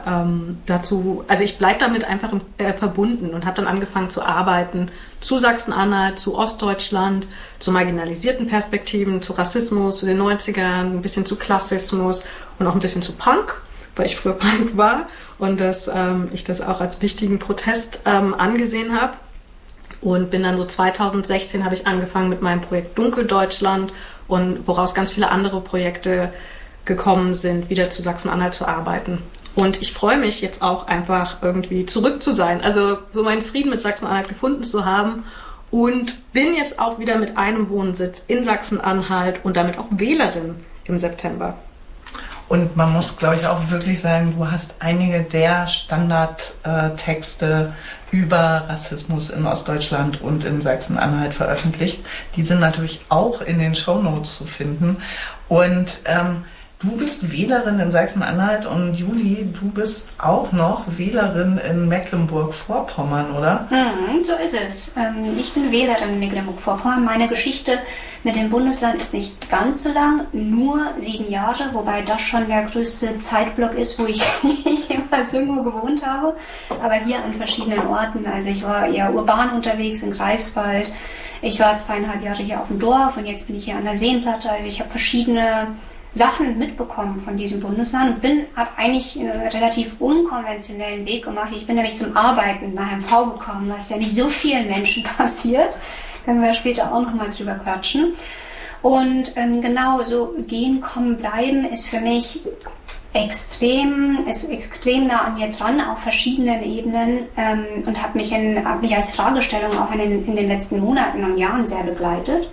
dazu, also ich bleibe damit einfach verbunden und habe dann angefangen zu arbeiten zu Sachsen-Anhalt, zu Ostdeutschland, zu marginalisierten Perspektiven, zu Rassismus, zu den 90ern, ein bisschen zu Klassismus und auch ein bisschen zu Punk, weil ich früher Punk war und dass ich das auch als wichtigen Protest angesehen habe. Und bin dann so 2016 habe ich angefangen mit meinem Projekt Dunkeldeutschland und woraus ganz viele andere Projekte gekommen sind, wieder zu Sachsen-Anhalt zu arbeiten. Und ich freue mich jetzt auch einfach irgendwie zurück zu sein, also so meinen Frieden mit Sachsen-Anhalt gefunden zu haben und bin jetzt auch wieder mit einem Wohnsitz in Sachsen-Anhalt und damit auch Wählerin im September. Und man muss, glaube ich, auch wirklich sagen, du hast einige der Standardtexte über Rassismus in Ostdeutschland und in Sachsen-Anhalt veröffentlicht. Die sind natürlich auch in den Shownotes zu finden. Und du bist Wählerin in Sachsen-Anhalt und Juli, du bist auch noch Wählerin in Mecklenburg-Vorpommern, oder? So ist es. Ich bin Wählerin in Mecklenburg-Vorpommern. Meine Geschichte mit dem Bundesland ist nicht ganz so lang, nur 7 Jahre, wobei das schon der größte Zeitblock ist, wo ich jemals irgendwo gewohnt habe. Aber hier an verschiedenen Orten. Also ich war eher urban unterwegs in Greifswald. Ich war 2,5 Jahre hier auf dem Dorf und jetzt bin ich hier an der Seenplatte. Also ich habe verschiedene Sachen mitbekommen von diesem Bundesland und habe eigentlich einen relativ unkonventionellen Weg gemacht. Ich bin nämlich zum Arbeiten nach MV gekommen, was ja nicht so vielen Menschen passiert. Können wir später auch nochmal drüber quatschen. Und genau so gehen, kommen, bleiben ist für mich extrem nah an mir dran, auf verschiedenen Ebenen und hat mich als Fragestellung auch in den letzten Monaten und Jahren sehr begleitet.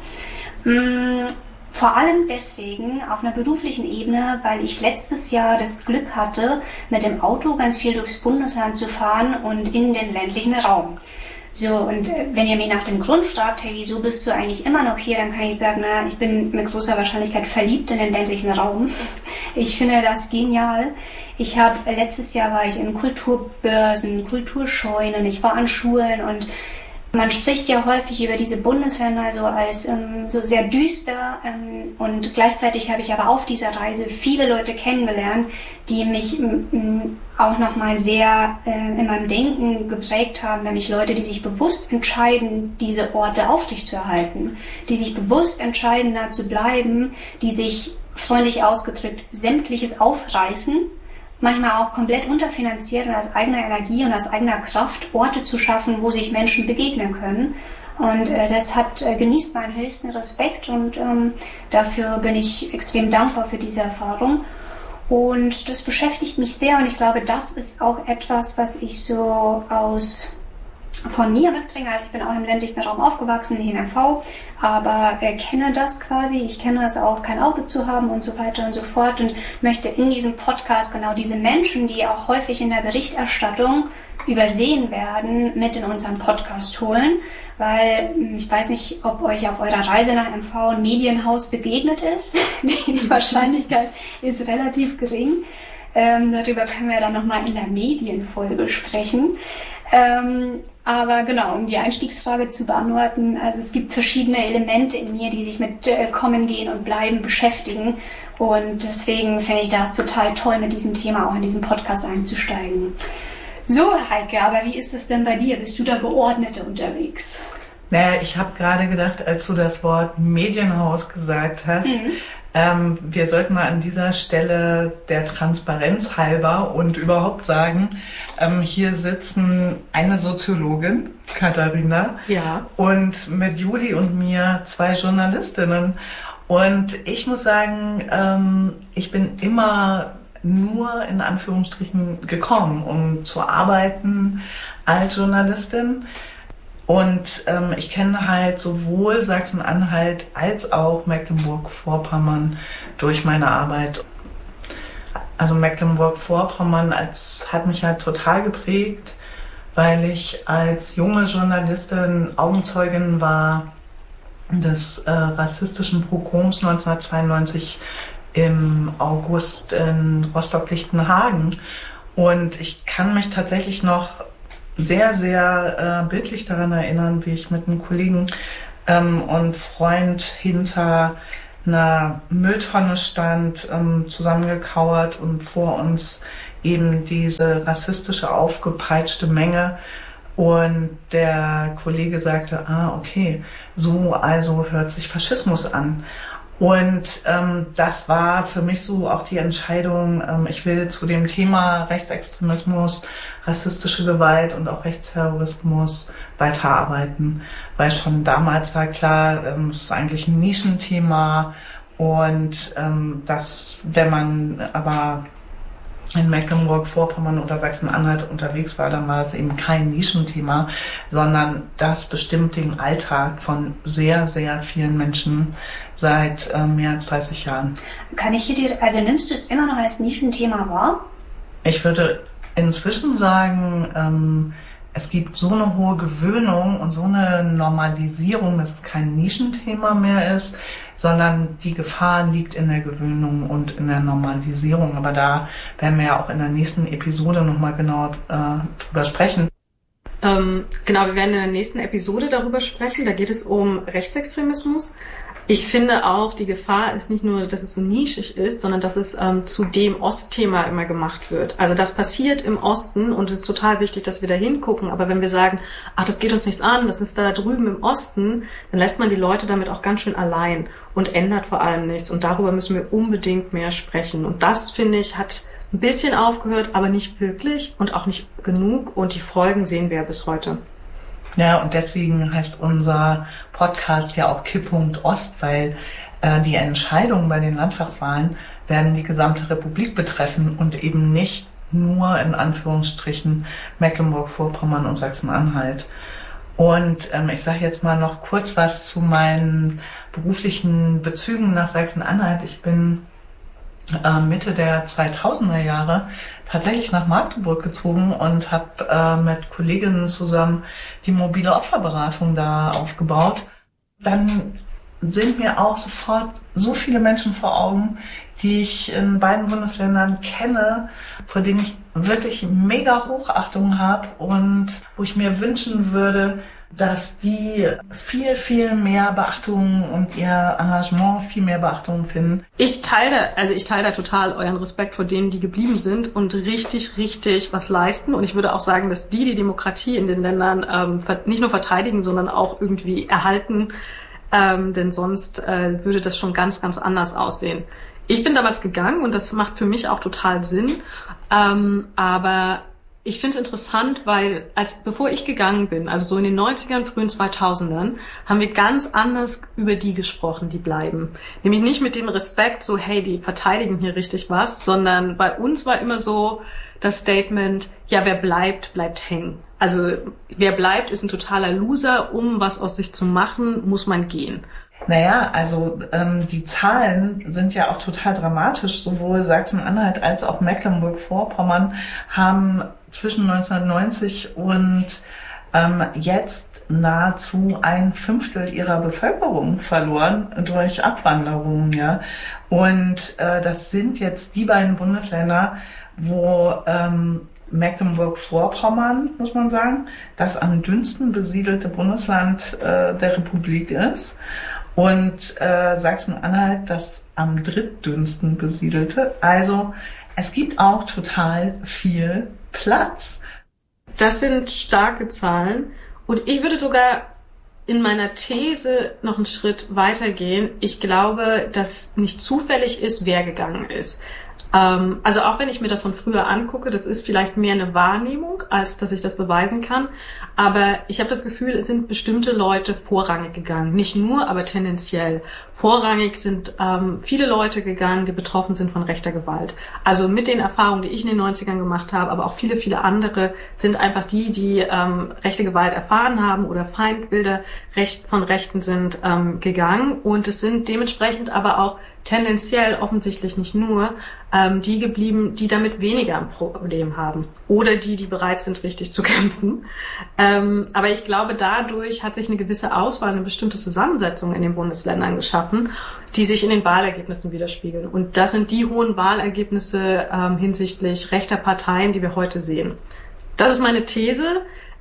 Vor allem deswegen auf einer beruflichen Ebene, weil ich letztes Jahr das Glück hatte, mit dem Auto ganz viel durchs Bundesland zu fahren und in den ländlichen Raum. So, und wenn ihr mich nach dem Grund fragt, hey, wieso bist du eigentlich immer noch hier, dann kann ich sagen, na, ich bin mit großer Wahrscheinlichkeit verliebt in den ländlichen Raum. Ich finde das genial. Letztes Jahr war ich in Kulturbörsen, Kulturscheunen, ich war an Schulen und man spricht ja häufig über diese Bundesländer so als so sehr düster und gleichzeitig habe ich aber auf dieser Reise viele Leute kennengelernt, die mich auch nochmal sehr in meinem Denken geprägt haben, nämlich Leute, die sich bewusst entscheiden, diese Orte aufrechtzuerhalten, die sich bewusst entscheiden, da zu bleiben, die sich, freundlich ausgedrückt, sämtliches aufreißen, manchmal auch komplett unterfinanziert und aus eigener Energie und aus eigener Kraft Orte zu schaffen, wo sich Menschen begegnen können. Und das genießt meinen höchsten Respekt und dafür bin ich extrem dankbar für diese Erfahrung. Und das beschäftigt mich sehr und ich glaube, das ist auch etwas, was ich so von mir mitbringe. Also ich bin auch im ländlichen Raum aufgewachsen, hier in MV, aber kenne das quasi. Ich kenne es auch, kein Auto zu haben und so weiter und so fort und möchte in diesem Podcast genau diese Menschen, die auch häufig in der Berichterstattung übersehen werden, mit in unseren Podcast holen, weil ich weiß nicht, ob euch auf eurer Reise nach MV ein Medienhaus begegnet ist. Die Wahrscheinlichkeit ist relativ gering. Darüber können wir dann nochmal in der Medienfolge sprechen. Aber genau, um die Einstiegsfrage zu beantworten, also es gibt verschiedene Elemente in mir, die sich mit Kommen, Gehen und Bleiben beschäftigen und deswegen finde ich das total toll, mit diesem Thema auch in diesen Podcast einzusteigen. So, Heike, aber wie ist es denn bei dir? Bist du da geordnet unterwegs? Naja, ich habe gerade gedacht, als du das Wort Medienhaus gesagt hast, wir sollten mal an dieser Stelle der Transparenz halber und überhaupt sagen, hier sitzen eine Soziologin, Katharina, ja, und mit Juli und mir 2 Journalistinnen. Und ich muss sagen, ich bin immer nur in Anführungsstrichen gekommen, um zu arbeiten als Journalistin. Und ich kenne halt sowohl Sachsen-Anhalt als auch Mecklenburg-Vorpommern durch meine Arbeit. Also Mecklenburg-Vorpommern hat mich halt total geprägt, weil ich als junge Journalistin Augenzeugin war des rassistischen Pogroms 1992 im August in Rostock-Lichtenhagen. Und ich kann mich tatsächlich noch sehr, sehr bildlich daran erinnern, wie ich mit einem Kollegen und Freund hinter einer Mülltonne stand, zusammengekauert und vor uns eben diese rassistische, aufgepeitschte Menge. Und der Kollege sagte, okay, so also hört sich Faschismus an. Und das war für mich so auch die Entscheidung, ich will zu dem Thema Rechtsextremismus, rassistische Gewalt und auch Rechtsterrorismus weiterarbeiten. Weil schon damals war klar, es ist eigentlich ein Nischenthema und dass, wenn man aber in Mecklenburg-Vorpommern oder Sachsen-Anhalt unterwegs war, dann war es eben kein Nischenthema, sondern das bestimmt den Alltag von sehr, sehr vielen Menschen seit mehr als 30 Jahren. Nimmst du es immer noch als Nischenthema wahr? Ich würde inzwischen sagen, es gibt so eine hohe Gewöhnung und so eine Normalisierung, dass es kein Nischenthema mehr ist, sondern die Gefahr liegt in der Gewöhnung und in der Normalisierung. Aber da werden wir ja auch in der nächsten Episode nochmal genau drüber sprechen. Genau, wir werden in der nächsten Episode darüber sprechen. Da geht es um Rechtsextremismus. Ich finde auch, die Gefahr ist nicht nur, dass es so nischig ist, sondern dass es zu dem Ostthema immer gemacht wird. Also das passiert im Osten und es ist total wichtig, dass wir da hingucken. Aber wenn wir sagen, das geht uns nichts an, das ist da drüben im Osten, dann lässt man die Leute damit auch ganz schön allein und ändert vor allem nichts. Und darüber müssen wir unbedingt mehr sprechen. Und das, finde ich, hat ein bisschen aufgehört, aber nicht wirklich und auch nicht genug. Und die Folgen sehen wir ja bis heute. Ja, und deswegen heißt unser Podcast ja auch Kipppunkt Ost, weil die Entscheidungen bei den Landtagswahlen werden die gesamte Republik betreffen und eben nicht nur in Anführungsstrichen Mecklenburg-Vorpommern und Sachsen-Anhalt. Und ich sage jetzt mal noch kurz was zu meinen beruflichen Bezügen nach Sachsen-Anhalt. Ich bin Mitte der 2000er Jahre tatsächlich nach Magdeburg gezogen und habe mit Kolleginnen zusammen die mobile Opferberatung da aufgebaut. Dann sind mir auch sofort so viele Menschen vor Augen, die ich in beiden Bundesländern kenne, vor denen ich wirklich mega Hochachtung habe und wo ich mir wünschen würde, dass die viel, viel mehr Beachtung und ihr Engagement viel mehr Beachtung finden. Ich teile da total euren Respekt vor denen, die geblieben sind und richtig, richtig was leisten. Und ich würde auch sagen, dass die Demokratie in den Ländern nicht nur verteidigen, sondern auch irgendwie erhalten. Denn sonst würde das schon ganz, ganz anders aussehen. Ich bin damals gegangen und das macht für mich auch total Sinn. Aber ich finde es interessant, weil bevor ich gegangen bin, also so in den 90ern, frühen 2000ern, haben wir ganz anders über die gesprochen, die bleiben. Nämlich nicht mit dem Respekt, so hey, die verteidigen hier richtig was, sondern bei uns war immer so das Statement, ja, wer bleibt, bleibt hängen. Also wer bleibt, ist ein totaler Loser, um was aus sich zu machen, muss man gehen. Naja, also die Zahlen sind ja auch total dramatisch. Sowohl Sachsen-Anhalt als auch Mecklenburg-Vorpommern haben zwischen 1990 und jetzt nahezu 1/5 ihrer Bevölkerung verloren durch Abwanderung. Ja? Und das sind jetzt die beiden Bundesländer, wo Mecklenburg-Vorpommern, muss man sagen, das am dünnsten besiedelte Bundesland der Republik ist. Und Sachsen-Anhalt das am drittdünnsten besiedelte. Also es gibt auch total viel Platz. Das sind starke Zahlen. Und ich würde sogar in meiner These noch einen Schritt weitergehen. Ich glaube, dass nicht zufällig ist, wer gegangen ist. Also auch wenn ich mir das von früher angucke, das ist vielleicht mehr eine Wahrnehmung, als dass ich das beweisen kann. Aber ich habe das Gefühl, es sind bestimmte Leute vorrangig gegangen. Nicht nur, aber tendenziell. Vorrangig sind viele Leute gegangen, die betroffen sind von rechter Gewalt. Also mit den Erfahrungen, die ich in den 90ern gemacht habe, aber auch viele, viele andere, sind einfach die rechte Gewalt erfahren haben oder Feindbilder von Rechten sind gegangen. Und es sind dementsprechend aber auch tendenziell offensichtlich nicht nur die geblieben, die damit weniger ein Problem haben oder die bereit sind, richtig zu kämpfen. Aber ich glaube, dadurch hat sich eine gewisse Auswahl, eine bestimmte Zusammensetzung in den Bundesländern geschaffen, die sich in den Wahlergebnissen widerspiegeln. Und das sind die hohen Wahlergebnisse hinsichtlich rechter Parteien, die wir heute sehen. Das ist meine These.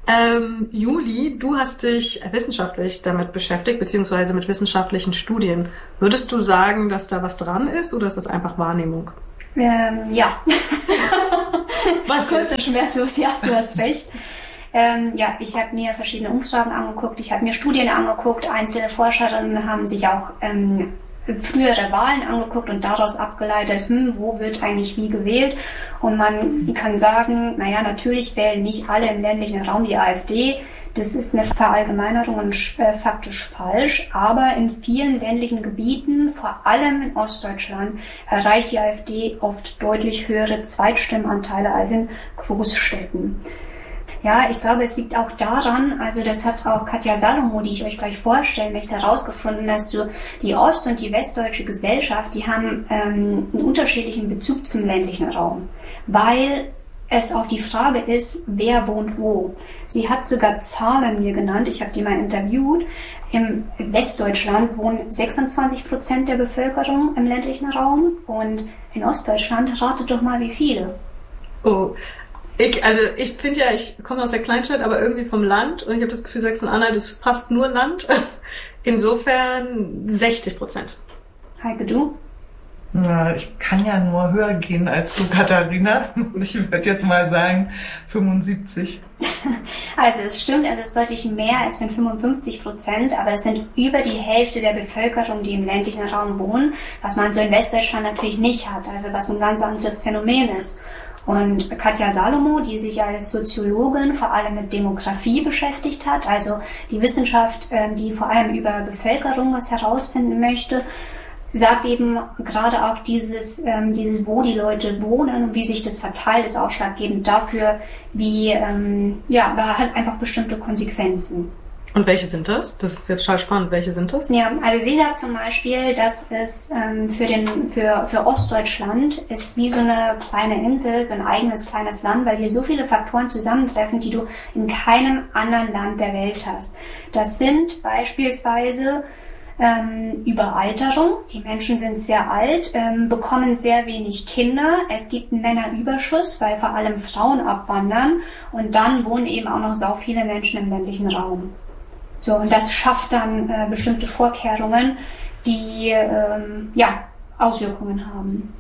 Juli, du hast dich wissenschaftlich damit beschäftigt, beziehungsweise mit wissenschaftlichen Studien. Würdest du sagen, dass da was dran ist oder ist das einfach Wahrnehmung? Ja. Was kurz und schmerzlos, ja, du hast recht. Ja, ich habe mir verschiedene Umfragen angeguckt, ich habe mir Studien angeguckt, einzelne Forscherinnen haben sich auch frühere Wahlen angeguckt und daraus abgeleitet, wo wird eigentlich wie gewählt. Und man kann sagen, naja, natürlich wählen nicht alle im ländlichen Raum die AfD. Das ist eine Verallgemeinerung und faktisch falsch. Aber in vielen ländlichen Gebieten, vor allem in Ostdeutschland, erreicht die AfD oft deutlich höhere Zweitstimmenanteile als in Großstädten. Ja, ich glaube, es liegt auch daran, also das hat auch Katja Salomo, die ich euch gleich vorstellen möchte, herausgefunden, dass so die ost- und die westdeutsche Gesellschaft, die haben einen unterschiedlichen Bezug zum ländlichen Raum, weil es auch die Frage ist, wer wohnt wo. Sie hat sogar Zahlen mir genannt, ich habe die mal interviewt. Im Westdeutschland wohnen 26% der Bevölkerung im ländlichen Raum und in Ostdeutschland, ratet doch mal, wie viele. Oh, ich finde ja, ich komme aus der Kleinstadt, aber irgendwie vom Land und ich habe das Gefühl, Sachsen-Anhalt ist fast nur Land. Insofern 60%. Heike, du? Na, ich kann ja nur höher gehen als du, Katharina. Ich würde jetzt mal sagen 75. Also es stimmt, es ist deutlich mehr, es sind 55%, aber es sind über die Hälfte der Bevölkerung, die im ländlichen Raum wohnen, was man so in Westdeutschland natürlich nicht hat, also was ein ganz anderes Phänomen ist. Und Katja Salomo, die sich als Soziologin vor allem mit Demografie beschäftigt hat, also die Wissenschaft, die vor allem über Bevölkerung was herausfinden möchte, sagt eben gerade auch dieses, wo die Leute wohnen und wie sich das verteilt, ist ausschlaggebend dafür, aber halt einfach bestimmte Konsequenzen. Und welche sind das? Das ist jetzt total spannend. Welche sind das? Ja, also sie sagt zum Beispiel, dass es für Ostdeutschland ist wie so eine kleine Insel, so ein eigenes kleines Land, weil hier so viele Faktoren zusammentreffen, die du in keinem anderen Land der Welt hast. Das sind beispielsweise Überalterung. Die Menschen sind sehr alt, bekommen sehr wenig Kinder. Es gibt einen Männerüberschuss, weil vor allem Frauen abwandern. Und dann wohnen eben auch noch sau viele Menschen im ländlichen Raum. So, und das schafft dann bestimmte Vorkehrungen, die Auswirkungen haben.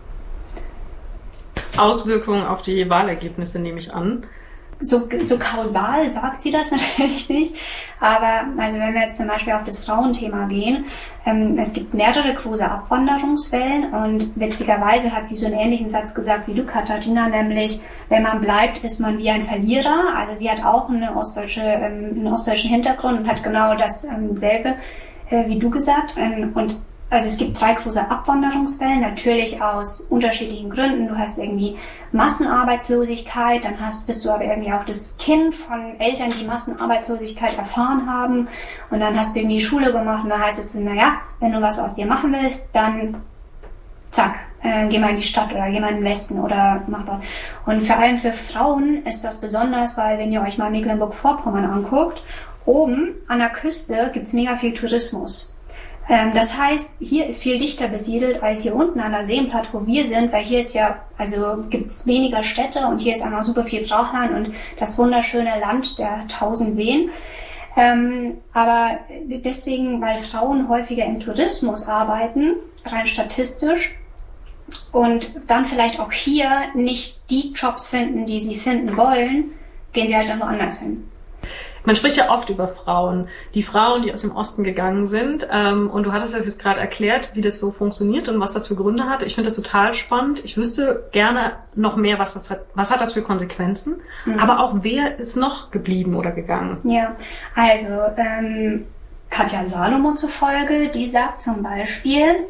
Auswirkungen auf die Wahlergebnisse nehme ich an. So kausal sagt sie das natürlich nicht, aber also wenn wir jetzt zum Beispiel auf das Frauenthema gehen, es gibt mehrere große Abwanderungswellen und witzigerweise hat sie so einen ähnlichen Satz gesagt wie du, Katharina, nämlich wenn man bleibt, ist man wie ein Verlierer. Also sie hat auch einen ostdeutschen Hintergrund und hat genau dasselbe wie du gesagt also es gibt 3 große Abwanderungswellen, natürlich aus unterschiedlichen Gründen. Du hast irgendwie Massenarbeitslosigkeit, dann bist du aber irgendwie auch das Kind von Eltern, die Massenarbeitslosigkeit erfahren haben. Und dann hast du irgendwie die Schule gemacht und da heißt es, naja, wenn du was aus dir machen willst, dann zack, geh mal in die Stadt oder geh mal in den Westen oder mach was. Und vor allem für Frauen ist das besonders, weil wenn ihr euch mal Mecklenburg-Vorpommern anguckt, oben an der Küste gibt's mega viel Tourismus. Das heißt, hier ist viel dichter besiedelt als hier unten an der Seenplatte, wo wir sind, weil hier ist gibt's weniger Städte und hier ist einmal super viel Brachland und das wunderschöne Land der 1000 Seen. Aber deswegen, weil Frauen häufiger im Tourismus arbeiten, rein statistisch, und dann vielleicht auch hier nicht die Jobs finden, die sie finden wollen, gehen sie halt dann woanders hin. Man spricht ja oft über Frauen. Die Frauen, die aus dem Osten gegangen sind. Und du hattest das jetzt gerade erklärt, wie das so funktioniert und was das für Gründe hat. Ich finde das total spannend. Ich wüsste gerne noch mehr, was hat das für Konsequenzen. Mhm. Aber auch, wer ist noch geblieben oder gegangen? Ja, also Katja Salomo zufolge, die sagt zum Beispiel,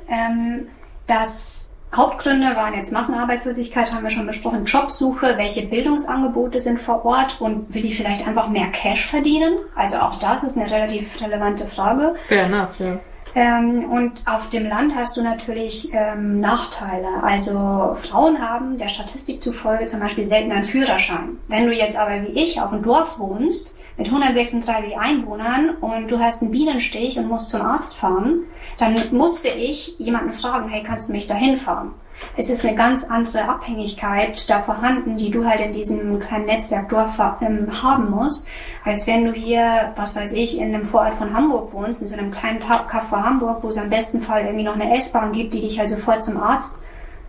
dass Hauptgründe waren jetzt Massenarbeitslosigkeit, haben wir schon besprochen, Jobsuche, welche Bildungsangebote sind vor Ort und will die vielleicht einfach mehr Cash verdienen? Also auch das ist eine relativ relevante Frage. Fair enough, ja. Und auf dem Land hast du natürlich Nachteile. Also Frauen haben der Statistik zufolge zum Beispiel selten einen Führerschein. Wenn du jetzt aber wie ich auf dem Dorf wohnst, mit 136 Einwohnern und du hast einen Bienenstich und musst zum Arzt fahren, dann musste ich jemanden fragen, hey, kannst du mich da hinfahren? Es ist eine ganz andere Abhängigkeit da vorhanden, die du halt in diesem kleinen Netzwerkdorf haben musst, als wenn du hier, was weiß ich, in einem Vorort von Hamburg wohnst, in so einem kleinen Kaff vor Hamburg, wo es am besten Fall irgendwie noch eine S-Bahn gibt, die dich halt sofort zum Arzt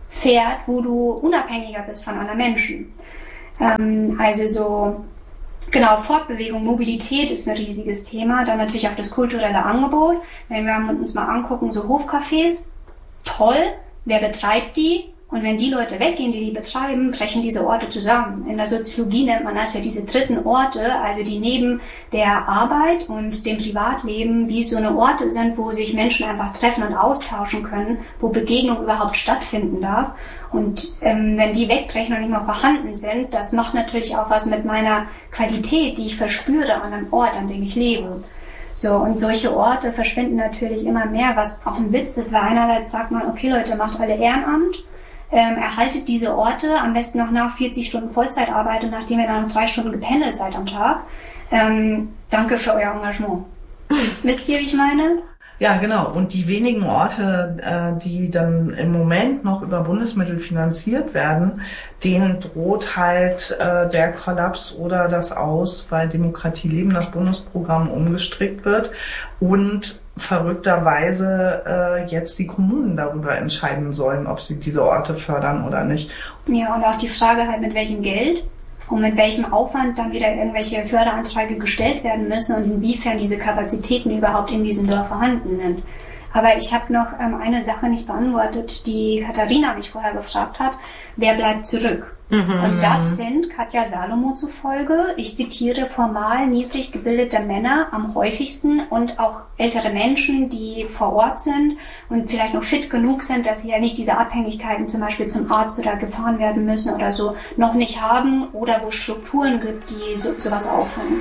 fährt, wo du unabhängiger bist von anderen Menschen. Also so, genau, Fortbewegung, Mobilität ist ein riesiges Thema. Dann natürlich auch das kulturelle Angebot. Wenn wir uns mal angucken, so Hofcafés, toll, wer betreibt die? Und wenn die Leute weggehen, die betreiben, brechen diese Orte zusammen. In der Soziologie nennt man das ja diese dritten Orte, also die neben der Arbeit und dem Privatleben, wie so eine Orte sind, wo sich Menschen einfach treffen und austauschen können, wo Begegnung überhaupt stattfinden darf. Und wenn die wegbrechen und nicht mehr vorhanden sind, das macht natürlich auch was mit meiner Qualität, die ich verspüre an einem Ort, an dem ich lebe. So, und solche Orte verschwinden natürlich immer mehr, was auch ein Witz ist, weil einerseits sagt man, okay Leute, macht alle Ehrenamt, erhaltet diese Orte, am besten noch nach 40 Stunden Vollzeitarbeit und nachdem ihr dann noch 3 Stunden gependelt seid am Tag. Danke für euer Engagement. Wisst ihr, wie ich meine? Ja, genau. Und die wenigen Orte, die dann im Moment noch über Bundesmittel finanziert werden, denen droht halt der Kollaps oder das Aus, weil Demokratie leben, das Bundesprogramm umgestrickt wird und verrückterweise jetzt die Kommunen darüber entscheiden sollen, ob sie diese Orte fördern oder nicht. Ja, und auch die Frage halt, mit welchem Geld und mit welchem Aufwand dann wieder irgendwelche Förderanträge gestellt werden müssen und inwiefern diese Kapazitäten überhaupt in diesem Dorf vorhanden sind. Aber ich habe noch eine Sache nicht beantwortet, die Katharina mich vorher gefragt hat. Wer bleibt zurück? Und das sind Katja Salomo zufolge, ich zitiere, formal niedrig gebildete Männer am häufigsten und auch ältere Menschen, die vor Ort sind und vielleicht noch fit genug sind, dass sie ja nicht diese Abhängigkeiten zum Beispiel zum Arzt oder gefahren werden müssen oder so noch nicht haben oder wo Strukturen gibt, die sowas auffangen.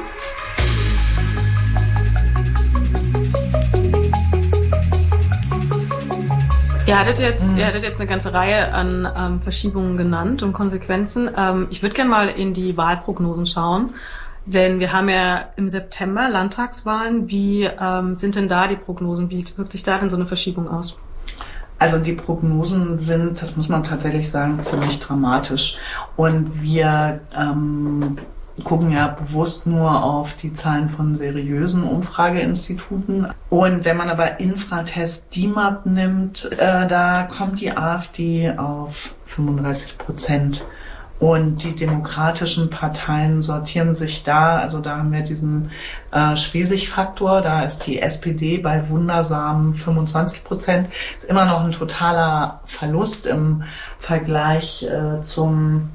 Ihr hattet jetzt eine ganze Reihe an Verschiebungen genannt und Konsequenzen. Ich würde gerne mal in die Wahlprognosen schauen, denn wir haben ja im September Landtagswahlen. Wie sind denn da die Prognosen? Wie wirkt sich da denn so eine Verschiebung aus? Also die Prognosen sind, das muss man tatsächlich sagen, ziemlich dramatisch. Und wir gucken ja bewusst nur auf die Zahlen von seriösen Umfrageinstituten. Und wenn man aber Infratest DIMAP nimmt, da kommt die AfD auf 35%. Und die demokratischen Parteien sortieren sich da, also da haben wir diesen Schwesig-Faktor, da ist die SPD bei wundersamen 25%. Ist immer noch ein totaler Verlust im Vergleich zu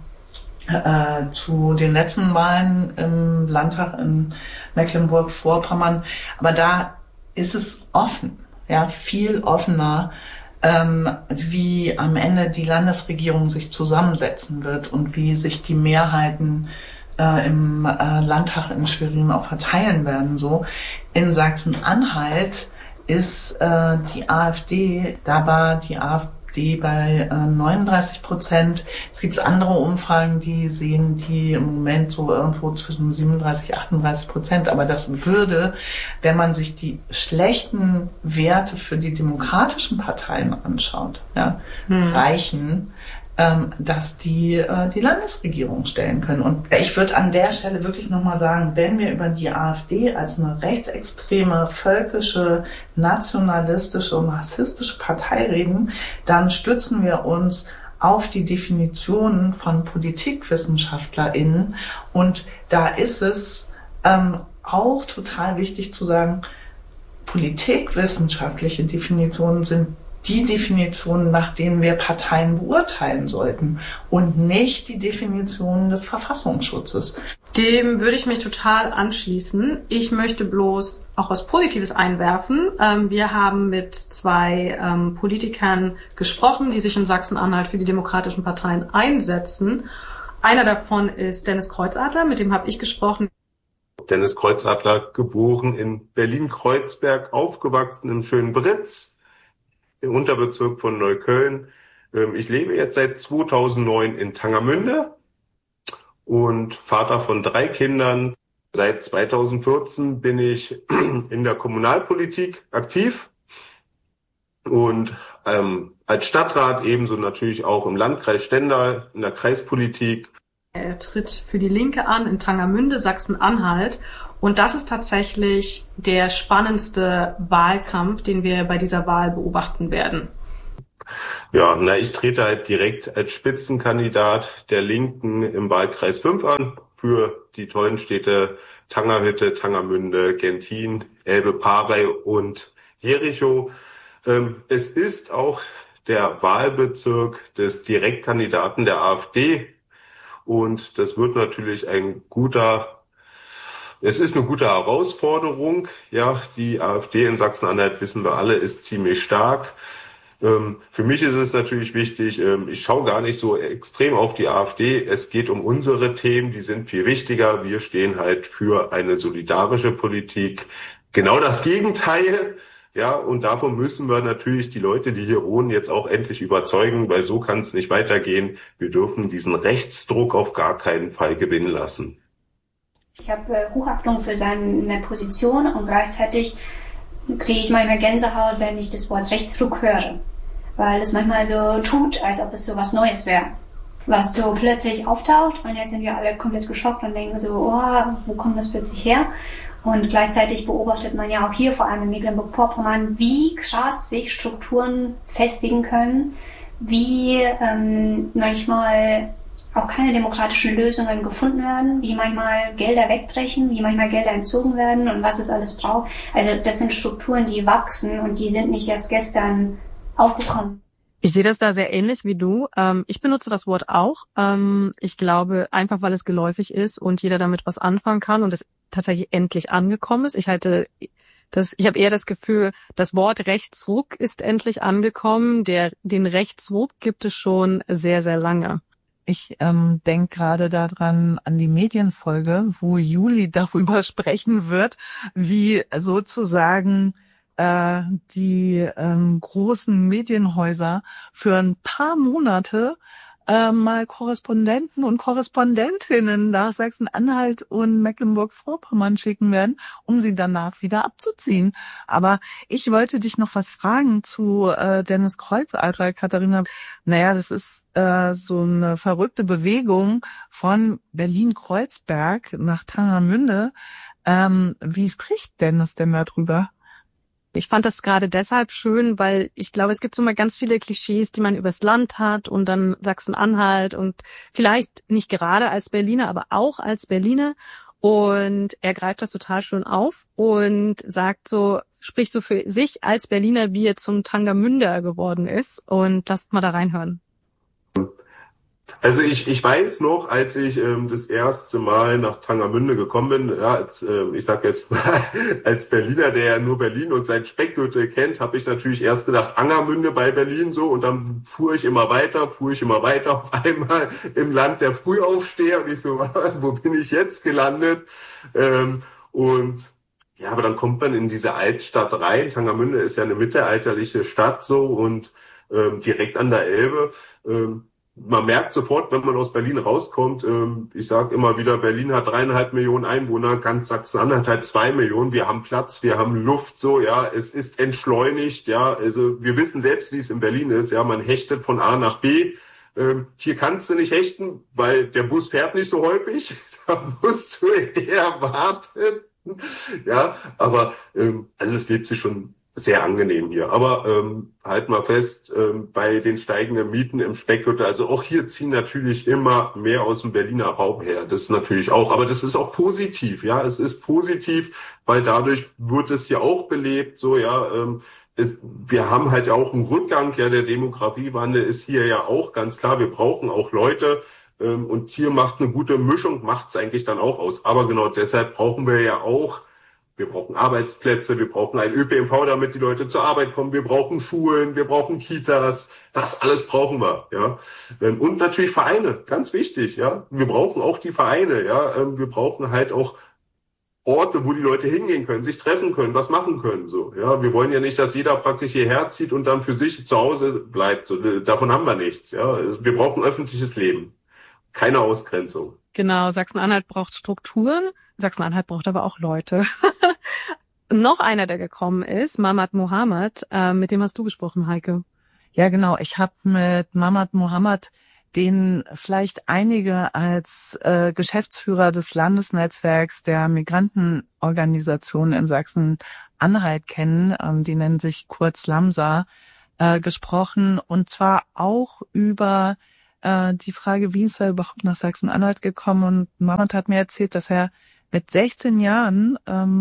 den letzten Wahlen im Landtag in Mecklenburg-Vorpommern. Aber da ist es offen, ja, viel offener, wie am Ende die Landesregierung sich zusammensetzen wird und wie sich die Mehrheiten im Landtag in Schwerin auch verteilen werden. So in Sachsen-Anhalt ist die AfD, da war die AfD bei 39%. Es gibt andere Umfragen, die sehen die im Moment so irgendwo zwischen 37-38%. Aber das würde, wenn man sich die schlechten Werte für die demokratischen Parteien anschaut, ja, reichen, dass die Landesregierung stellen können. Und ich würde an der Stelle wirklich nochmal sagen, wenn wir über die AfD als eine rechtsextreme, völkische, nationalistische und rassistische Partei reden, dann stützen wir uns auf die Definitionen von PolitikwissenschaftlerInnen. Und da ist es auch total wichtig zu sagen, politikwissenschaftliche Definitionen sind die Definitionen, nach denen wir Parteien beurteilen sollten und nicht die Definitionen des Verfassungsschutzes. Dem würde ich mich total anschließen. Ich möchte bloß auch was Positives einwerfen. Wir haben mit 2 Politikern gesprochen, die sich in Sachsen-Anhalt für die demokratischen Parteien einsetzen. Einer davon ist Dennis Kreuzadler, mit dem habe ich gesprochen. Dennis Kreuzadler, geboren in Berlin-Kreuzberg, aufgewachsen im schönen Britz, im Unterbezirk von Neukölln. Ich lebe jetzt seit 2009 in Tangermünde und Vater von 3 Kindern. Seit 2014 bin ich in der Kommunalpolitik aktiv und als Stadtrat ebenso natürlich auch im Landkreis Stendal, in der Kreispolitik. Er tritt für die Linke an in Tangermünde, Sachsen-Anhalt. Und das ist tatsächlich der spannendste Wahlkampf, den wir bei dieser Wahl beobachten werden. Ja, ich trete halt direkt als Spitzenkandidat der Linken im Wahlkreis 5 an für die tollen Städte Tangerhütte, Tangermünde, Gentin, Elbe-Parey und Jerichow. Es ist auch der Wahlbezirk des Direktkandidaten der AfD und das wird natürlich es ist eine gute Herausforderung. Ja, die AfD in Sachsen-Anhalt, wissen wir alle, ist ziemlich stark. Für mich ist es natürlich wichtig, ich schaue gar nicht so extrem auf die AfD. Es geht um unsere Themen, die sind viel wichtiger. Wir stehen halt für eine solidarische Politik. Genau das Gegenteil. Ja, und davon müssen wir natürlich die Leute, die hier wohnen, jetzt auch endlich überzeugen, weil so kann es nicht weitergehen. Wir dürfen diesen Rechtsdruck auf gar keinen Fall gewinnen lassen. Ich habe Hochachtung für seine Position und gleichzeitig kriege ich manchmal Gänsehaut, wenn ich das Wort Rechtsruck höre. Weil es manchmal so tut, als ob es so was Neues wäre. Was so plötzlich auftaucht und jetzt sind wir alle komplett geschockt und denken so, oh, wo kommt das plötzlich her? Und gleichzeitig beobachtet man ja auch hier, vor allem in Mecklenburg-Vorpommern, wie krass sich Strukturen festigen können, wie manchmal auch keine demokratischen Lösungen gefunden werden, wie manchmal Gelder wegbrechen, wie manchmal Gelder entzogen werden und was es alles braucht. Also das sind Strukturen, die wachsen und die sind nicht erst gestern aufgekommen. Ich sehe das da sehr ähnlich wie du. Ich benutze das Wort auch. Ich glaube, einfach weil es geläufig ist und jeder damit was anfangen kann und es tatsächlich endlich angekommen ist. Ich habe eher das Gefühl, das Wort Rechtsruck ist endlich angekommen. Den Rechtsruck gibt es schon sehr, sehr lange. Ich denke gerade daran an die Medienfolge, wo Juli darüber sprechen wird, wie sozusagen die großen Medienhäuser für ein paar Monate mal Korrespondenten und Korrespondentinnen nach Sachsen-Anhalt und Mecklenburg-Vorpommern schicken werden, um sie danach wieder abzuziehen. Aber ich wollte dich noch was fragen zu Dennis Kreuzadler, Katharina. Naja, das ist so eine verrückte Bewegung von Berlin-Kreuzberg nach Tangermünde. Wie spricht Dennis denn darüber? Ich fand das gerade deshalb schön, weil ich glaube, es gibt so mal ganz viele Klischees, die man übers Land hat und dann Sachsen-Anhalt und vielleicht nicht gerade als Berliner, aber auch als Berliner. Und er greift das total schön auf und spricht so für sich als Berliner, wie er zum Tangermünder geworden ist. Und lasst mal da reinhören. Also ich weiß noch, als ich das erste Mal nach Tangermünde gekommen bin, ja, ich sag jetzt mal, als Berliner, der ja nur Berlin und sein Speckgürtel kennt, habe ich natürlich erst gedacht, Angermünde bei Berlin so und dann fuhr ich immer weiter, auf einmal im Land der Frühaufsteher und ich so, wo bin ich jetzt gelandet? Und ja, aber dann kommt man in diese Altstadt rein. Tangermünde ist ja eine mittelalterliche Stadt so und direkt an der Elbe. Man merkt sofort, wenn man aus Berlin rauskommt, ich sage immer wieder, Berlin hat 3,5 Millionen Einwohner, ganz Sachsen-Anhalt hat 2 Millionen, wir haben Platz, wir haben Luft, so, ja, es ist entschleunigt, ja, also wir wissen selbst, wie es in Berlin ist, ja, man hechtet von A nach B, hier kannst du nicht hechten, weil der Bus fährt nicht so häufig, da musst du eher warten, ja, aber, also es lebt sich schon sehr angenehm hier. Aber halt mal fest, bei den steigenden Mieten im Speckgürtel, also auch hier ziehen natürlich immer mehr aus dem Berliner Raum her. Das ist natürlich auch, aber das ist auch positiv, ja. Es ist positiv, weil dadurch wird es hier auch belebt, so, ja. Wir haben halt auch einen Rückgang, ja, der Demografiewandel ist hier ja auch ganz klar. Wir brauchen auch Leute. Und hier macht eine gute Mischung, macht es eigentlich dann auch aus. Aber genau deshalb brauchen wir ja auch, wir brauchen Arbeitsplätze, wir brauchen ein ÖPNV, damit die Leute zur Arbeit kommen, wir brauchen Schulen, wir brauchen Kitas, das alles brauchen wir, ja. Und natürlich Vereine, ganz wichtig, ja. Wir brauchen auch die Vereine, ja. Wir brauchen halt auch Orte, wo die Leute hingehen können, sich treffen können, was machen können, so, ja. Wir wollen ja nicht, dass jeder praktisch hierher zieht und dann für sich zu Hause bleibt, so, davon haben wir nichts, ja. Wir brauchen öffentliches Leben, keine Ausgrenzung. Genau, Sachsen-Anhalt braucht Strukturen, Sachsen-Anhalt braucht aber auch Leute. Noch einer, der gekommen ist, Mamat Mohammed, mit dem hast du gesprochen, Heike. Ja, genau. Ich habe mit Mamat Mohammed, den vielleicht einige als Geschäftsführer des Landesnetzwerks der Migrantenorganisationen in Sachsen-Anhalt kennen, die nennen sich kurz LAMSA, gesprochen, und zwar auch über die Frage, wie ist er überhaupt nach Sachsen-Anhalt gekommen. Und Mamat hat mir erzählt, dass er mit 16 Jahren,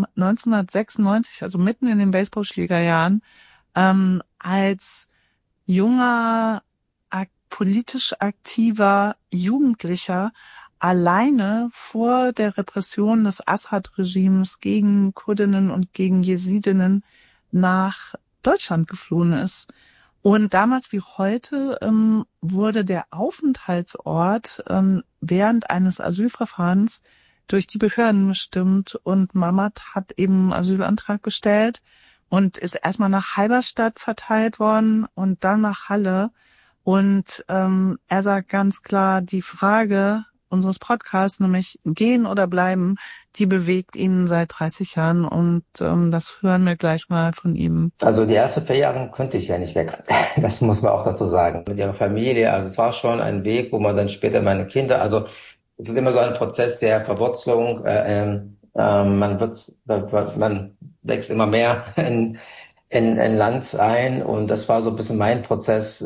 1996, also mitten in den Baseballschlägerjahren, als junger, politisch aktiver Jugendlicher alleine vor der Repression des Assad-Regimes gegen Kurdinnen und gegen Jesidinnen nach Deutschland geflohen ist. Und damals wie heute wurde der Aufenthaltsort während eines Asylverfahrens durch die Behörden bestimmt, und Mamat hat eben einen Asylantrag gestellt und ist erstmal nach Halberstadt verteilt worden und dann nach Halle. Und er sagt ganz klar, die Frage unseres Podcasts, nämlich gehen oder bleiben, die bewegt ihn seit 30 Jahren, und das hören wir gleich mal von ihm. Also die ersten 4 Jahre konnte ich ja nicht weg. Das muss man auch dazu sagen. Mit ihrer Familie, also es war schon ein Weg, wo man dann später meine Kinder, also es ist immer so ein Prozess der Verwurzelung. Man wächst immer mehr in Land ein, und das war so ein bisschen mein Prozess,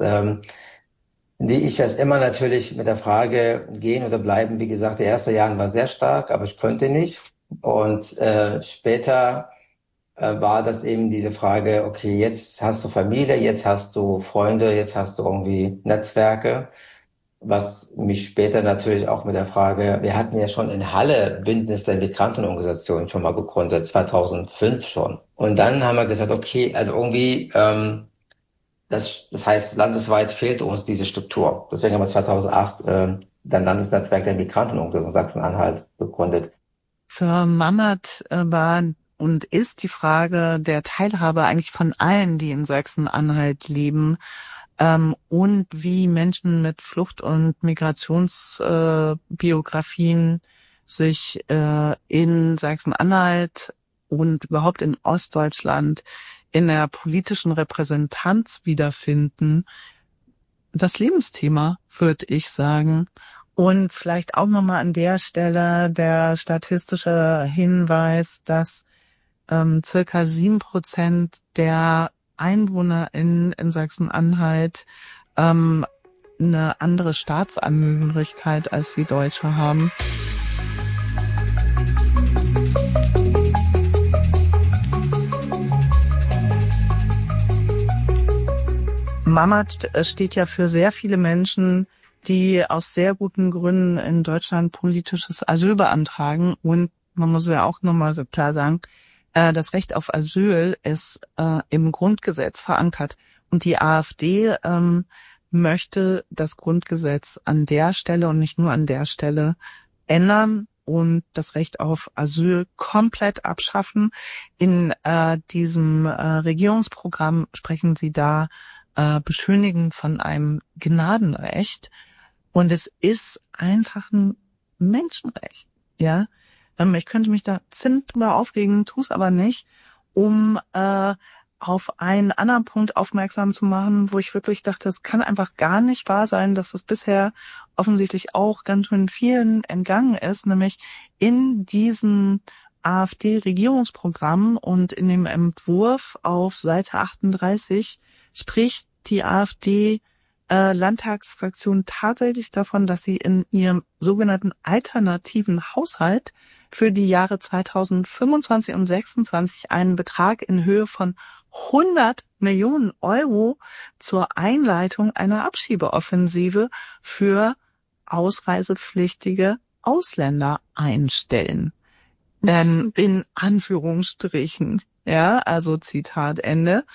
die ich das immer natürlich mit der Frage gehen oder bleiben. Wie gesagt, die ersten Jahre war sehr stark, aber ich konnte nicht. Und später war das eben diese Frage, okay, jetzt hast du Familie, jetzt hast du Freunde, jetzt hast du irgendwie Netzwerke, was mich später natürlich auch mit der Frage, wir hatten ja schon in Halle Bündnis der Migrantenorganisationen schon mal gegründet, 2005 schon. Und dann haben wir gesagt, okay, also irgendwie, das heißt, landesweit fehlt uns diese Struktur. Deswegen haben wir 2008 dann Landesnetzwerk der Migrantenorganisation Sachsen-Anhalt gegründet. Für Mamat war und ist die Frage der Teilhabe eigentlich von allen, die in Sachsen-Anhalt leben, und wie Menschen mit Flucht- und Migrationsbiografien sich in Sachsen-Anhalt und überhaupt in Ostdeutschland in der politischen Repräsentanz wiederfinden, das Lebensthema, würde ich sagen. Und vielleicht auch nochmal an der Stelle der statistische Hinweis, dass circa 7% der Einwohner in Sachsen-Anhalt eine andere Staatsangehörigkeit als die Deutsche haben. Mamat steht ja für sehr viele Menschen, die aus sehr guten Gründen in Deutschland politisches Asyl beantragen. Und man muss ja auch nochmal so klar sagen, das Recht auf Asyl ist im Grundgesetz verankert. Und die AfD möchte das Grundgesetz an der Stelle und nicht nur an der Stelle ändern und das Recht auf Asyl komplett abschaffen. In diesem Regierungsprogramm sprechen sie da beschönigend von einem Gnadenrecht. Und es ist einfach ein Menschenrecht, ja. Ich könnte mich da ziemlich drüber aufregen, tue es aber nicht, um auf einen anderen Punkt aufmerksam zu machen, wo ich wirklich dachte, es kann einfach gar nicht wahr sein, dass es bisher offensichtlich auch ganz schön vielen entgangen ist, nämlich in diesem AfD-Regierungsprogramm und in dem Entwurf auf Seite 38 spricht die AfD Landtagsfraktion tatsächlich davon, dass sie in ihrem sogenannten alternativen Haushalt für die Jahre 2025 und 2026 einen Betrag in Höhe von 100 Millionen Euro zur Einleitung einer Abschiebeoffensive für ausreisepflichtige Ausländer einstellen. In Anführungsstrichen, ja, also Zitat Ende.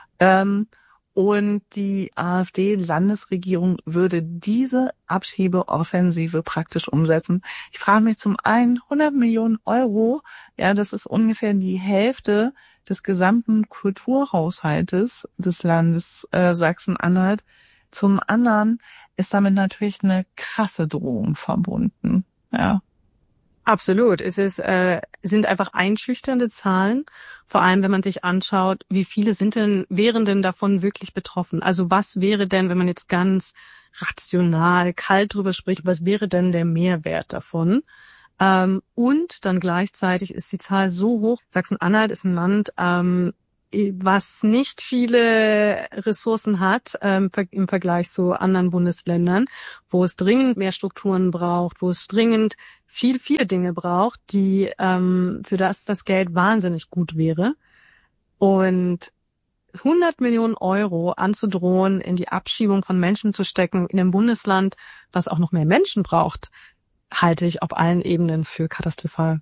Und die AfD-Landesregierung würde diese Abschiebeoffensive praktisch umsetzen. Ich frage mich zum einen, 100 Millionen Euro, ja, das ist ungefähr die Hälfte des gesamten Kulturhaushaltes des Landes Sachsen-Anhalt. Zum anderen ist damit natürlich eine krasse Drohung verbunden, ja. Absolut. Es sind einfach einschüchternde Zahlen, vor allem wenn man sich anschaut, wie viele wären denn davon wirklich betroffen? Also was wäre denn, wenn man jetzt ganz rational, kalt drüber spricht, was wäre denn der Mehrwert davon? Und dann gleichzeitig ist die Zahl so hoch. Sachsen-Anhalt ist ein Land, was nicht viele Ressourcen hat im Vergleich zu anderen Bundesländern, wo es dringend mehr Strukturen braucht, wo es dringend viele Dinge braucht, die für das Geld wahnsinnig gut wäre. Und 100 Millionen Euro anzudrohen, in die Abschiebung von Menschen zu stecken in einem Bundesland, was auch noch mehr Menschen braucht, halte ich auf allen Ebenen für katastrophal.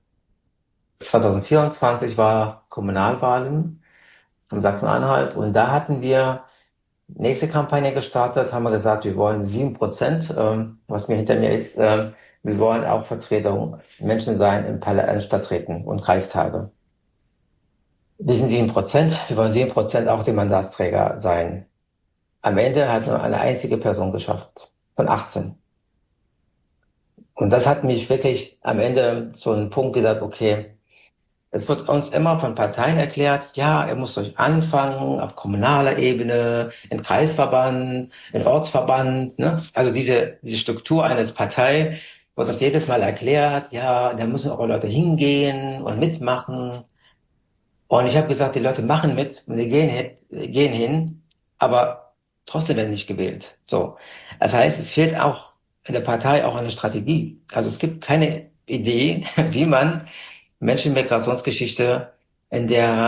2024 war Kommunalwahlen in Sachsen-Anhalt und da hatten wir nächste Kampagne gestartet, haben wir gesagt, wir wollen 7%, was mir hinter mir ist, wir wollen auch Vertretung Menschen sein in Stadträten und Kreistage. Wir sind 7%, wir wollen 7% auch die Mandatsträger sein. Am Ende hat nur eine einzige Person geschafft, von 18. Und das hat mich wirklich am Ende zu einem Punkt gesagt, okay, es wird uns immer von Parteien erklärt, ja, ihr müsst euch anfangen auf kommunaler Ebene, in Kreisverband, in Ortsverband, ne? Also diese Struktur eines Partei wird uns jedes Mal erklärt, ja, da müssen auch Leute hingehen und mitmachen. Und ich habe gesagt, die Leute machen mit und die gehen hin, aber trotzdem werden nicht gewählt. So. Das heißt, es fehlt auch in der Partei auch eine Strategie. Also es gibt keine Idee, wie man Menschen mit Migrationsgeschichte in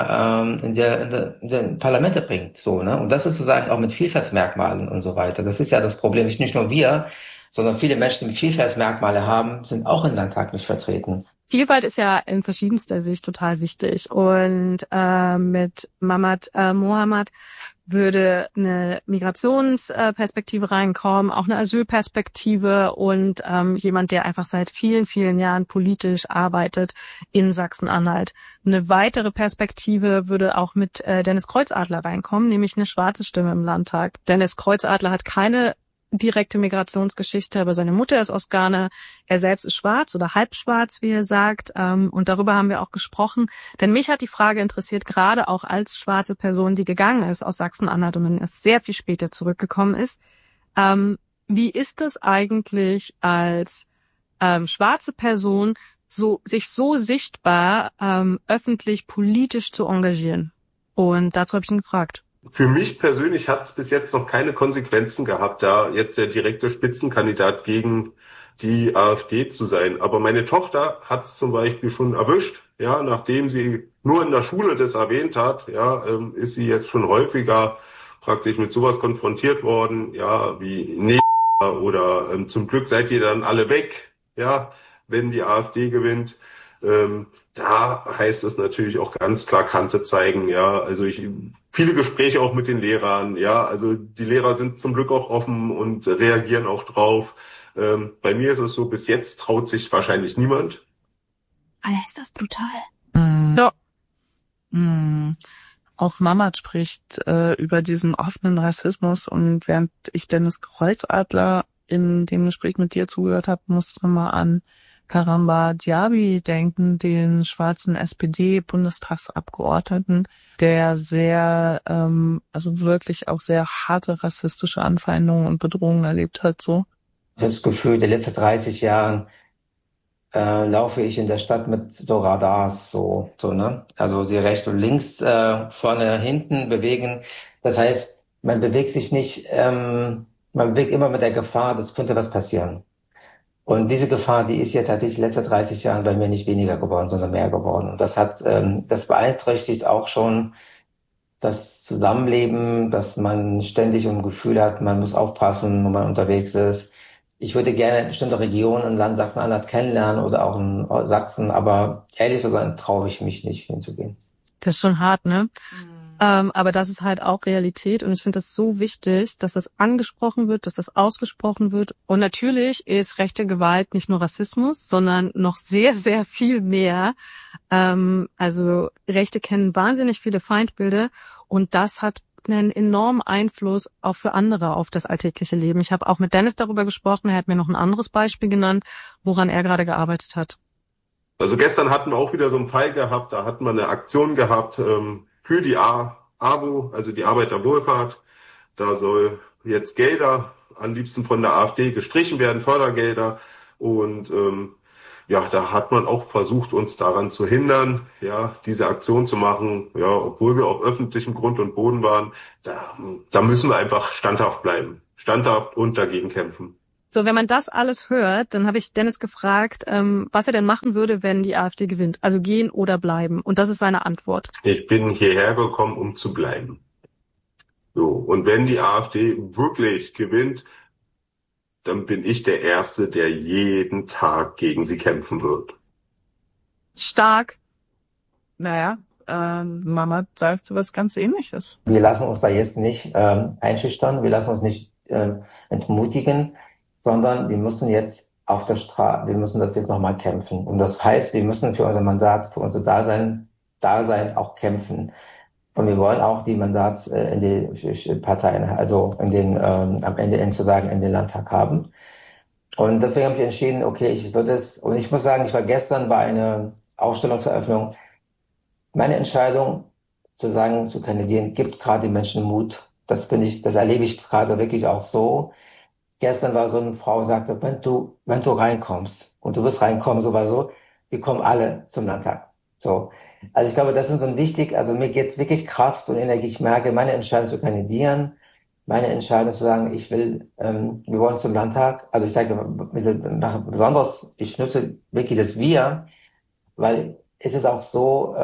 den Parlamente bringt, so, ne? Und das ist sozusagen auch mit Vielfaltsmerkmalen und so weiter. Das ist ja das Problem. Nicht nur wir, sondern viele Menschen, die mit Vielfaltsmerkmale haben, sind auch im Landtag nicht vertreten. Vielfalt ist ja in verschiedenster Sicht total wichtig. Und mit Mamat Mohamad würde eine Migrationsperspektive reinkommen, auch eine Asylperspektive und jemand, der einfach seit vielen Jahren politisch arbeitet in Sachsen-Anhalt. Eine weitere Perspektive würde auch mit Dennis Kreuzadler reinkommen, nämlich eine schwarze Stimme im Landtag. Dennis Kreuzadler hat keine direkte Migrationsgeschichte, aber seine Mutter ist aus Ghana, er selbst ist schwarz oder halb schwarz, wie er sagt, und darüber haben wir auch gesprochen, denn mich hat die Frage interessiert, gerade auch als schwarze Person, die gegangen ist aus Sachsen-Anhalt und dann erst sehr viel später zurückgekommen ist, wie ist es eigentlich als schwarze Person, sich so sichtbar öffentlich politisch zu engagieren? Und dazu habe ich ihn gefragt. Für mich persönlich hat es bis jetzt noch keine Konsequenzen gehabt, da jetzt der direkte Spitzenkandidat gegen die AfD zu sein. Aber meine Tochter hat es zum Beispiel schon erwischt, ja, nachdem sie nur in der Schule das erwähnt hat, ja, ist sie jetzt schon häufiger praktisch mit sowas konfrontiert worden, ja, wie oder zum Glück seid ihr dann alle weg, ja, wenn die AfD gewinnt. Da heißt es natürlich auch ganz klar Kante zeigen, ja, also viele Gespräche auch mit den Lehrern, ja, also die Lehrer sind zum Glück auch offen und reagieren auch drauf. Bei mir ist es so, bis jetzt traut sich wahrscheinlich niemand. Alter, ist das brutal. Ja. Auch Mamat spricht über diesen offenen Rassismus und während ich Dennis Kreuzadler in dem Gespräch mit dir zugehört habe, musste mal an Karamba Diaby denken, den schwarzen SPD-Bundestagsabgeordneten, der sehr, also wirklich auch sehr harte rassistische Anfeindungen und Bedrohungen erlebt hat, so. Ich habe das Gefühl, die letzten 30 Jahren laufe ich in der Stadt mit so Radars, so, ne? Also sie rechts und links, vorne, hinten bewegen. Das heißt, man bewegt sich nicht, man bewegt immer mit der Gefahr, das könnte was passieren. Und diese Gefahr, die ist jetzt tatsächlich in den letzten 30 Jahren bei mir nicht weniger geworden, sondern mehr geworden. Und das das beeinträchtigt auch schon das Zusammenleben, dass man ständig ein Gefühl hat, man muss aufpassen, wo man unterwegs ist. Ich würde gerne bestimmte Regionen im Land Sachsen-Anhalt kennenlernen oder auch in Sachsen, aber ehrlich zu sein, traue ich mich nicht hinzugehen. Das ist schon hart, ne? Aber das ist halt auch Realität und ich finde das so wichtig, dass das angesprochen wird, dass das ausgesprochen wird. Und natürlich ist rechte Gewalt nicht nur Rassismus, sondern noch sehr, sehr viel mehr. Also Rechte kennen wahnsinnig viele Feindbilder und das hat einen enormen Einfluss auch für andere auf das alltägliche Leben. Ich habe auch mit Dennis darüber gesprochen, er hat mir noch ein anderes Beispiel genannt, woran er gerade gearbeitet hat. Also gestern hatten wir auch wieder so einen Fall gehabt, da hatten wir eine Aktion gehabt für die AWO, also die Arbeiterwohlfahrt. Da soll jetzt Gelder, am liebsten von der AfD, gestrichen werden, Fördergelder. Und ja, da hat man auch versucht, uns daran zu hindern, ja, diese Aktion zu machen, ja, obwohl wir auf öffentlichem Grund und Boden waren. Da müssen wir einfach standhaft bleiben. Standhaft und dagegen kämpfen. So, wenn man das alles hört, dann habe ich Dennis gefragt, was er denn machen würde, wenn die AfD gewinnt. Also gehen oder bleiben. Und das ist seine Antwort. Ich bin hierher gekommen, um zu bleiben. So, und wenn die AfD wirklich gewinnt, dann bin ich der Erste, der jeden Tag gegen sie kämpfen wird. Stark. Naja, Mama sagt so was ganz Ähnliches. Wir lassen uns da jetzt nicht einschüchtern, wir lassen uns nicht entmutigen, sondern wir müssen jetzt auf der Straße, wir müssen das jetzt nochmal kämpfen. Und das heißt, wir müssen für unser Mandat, für unser Dasein auch kämpfen. Und wir wollen auch die Mandats in die Parteien, also in den am Ende sozusagen in den Landtag haben. Und deswegen habe ich entschieden, okay, ich würde es, und ich muss sagen, ich war gestern bei einer Ausstellungseröffnung. Meine Entscheidung, zu sagen, zu kandidieren, gibt gerade den Menschen Mut. Das erlebe ich gerade wirklich auch so. Gestern war so eine Frau, sagte, wenn du reinkommst, und du wirst reinkommen, sowieso, wir kommen alle zum Landtag. So. Also ich glaube, das ist so wichtig, also mir geht's wirklich Kraft und Energie. Ich merke, meine Entscheidung zu kandidieren, meine Entscheidung zu sagen, wir wollen zum Landtag. Also ich sage, besonders, ich nutze wirklich das Wir, weil es ist auch so,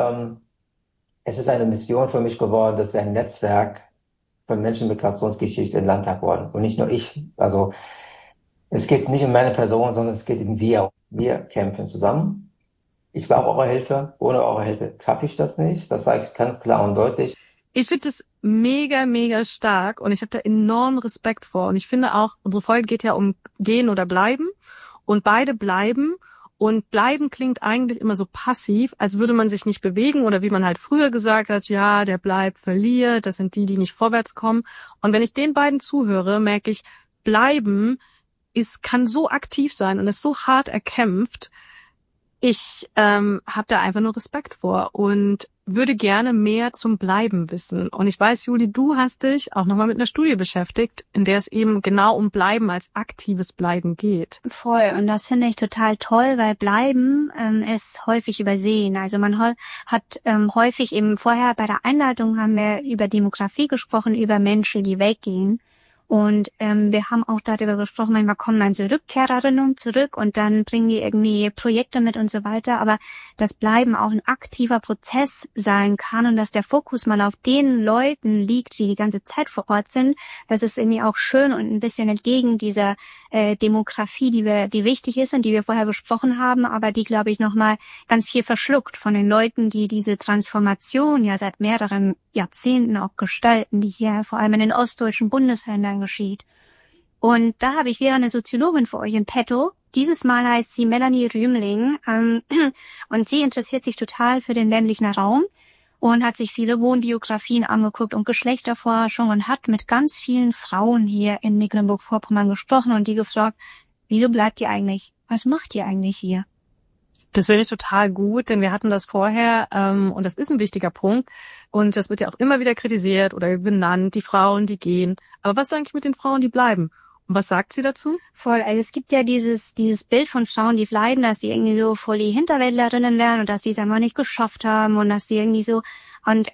es ist eine Mission für mich geworden, dass wir ein Netzwerk von Menschen mit Migrationsgeschichte im Landtag wollen. Und nicht nur ich. Also es geht nicht um meine Person, sondern es geht um wir. Wir kämpfen zusammen. Ich brauche eure Hilfe. Ohne eure Hilfe schaffe ich das nicht. Das sage ich ganz klar und deutlich. Ich finde das mega, mega stark und ich habe da enormen Respekt vor. Und ich finde auch, unsere Folge geht ja um gehen oder bleiben. Und beide bleiben. Und bleiben klingt eigentlich immer so passiv, als würde man sich nicht bewegen oder wie man halt früher gesagt hat, ja, der bleibt, verliert, das sind die nicht vorwärts kommen. Und wenn ich den beiden zuhöre, merke ich, bleiben kann so aktiv sein und ist so hart erkämpft. Ich habe da einfach nur Respekt vor und würde gerne mehr zum Bleiben wissen. Und ich weiß, Juli, du hast dich auch nochmal mit einer Studie beschäftigt, in der es eben genau um Bleiben als aktives Bleiben geht. Voll. Und das finde ich total toll, weil Bleiben ist häufig übersehen. Also man hat häufig eben vorher bei der Einleitung haben wir über Demografie gesprochen, über Menschen, die weggehen. Und wir haben auch darüber gesprochen, manchmal kommen dann so Rückkehrerinnen zurück und dann bringen die irgendwie Projekte mit und so weiter. Aber das Bleiben auch ein aktiver Prozess sein kann und dass der Fokus mal auf den Leuten liegt, die die ganze Zeit vor Ort sind, das ist irgendwie auch schön und ein bisschen entgegen dieser Demografie, die wichtig ist und die wir vorher besprochen haben, aber die, glaube ich, nochmal ganz viel verschluckt von den Leuten, die diese Transformation ja seit mehreren Jahrzehnten auch gestalten, die hier vor allem in den ostdeutschen Bundesländern geschieht. Und da habe ich wieder eine Soziologin für euch in petto. Dieses Mal heißt sie Melanie Rühmling und sie interessiert sich total für den ländlichen Raum und hat sich viele Wohnbiografien angeguckt und Geschlechterforschung und hat mit ganz vielen Frauen hier in Mecklenburg-Vorpommern gesprochen und die gefragt, wieso bleibt ihr eigentlich? Was macht ihr eigentlich hier? Das finde ich total gut, denn wir hatten das vorher und das ist ein wichtiger Punkt und das wird ja auch immer wieder kritisiert oder benannt, die Frauen, die gehen. Aber was ist eigentlich mit den Frauen, die bleiben? Und was sagt sie dazu? Voll, also es gibt ja dieses Bild von Frauen, die bleiben, dass sie irgendwie so voll die Hinterwäldlerinnen werden und dass sie es einfach nicht geschafft haben und dass sie irgendwie so und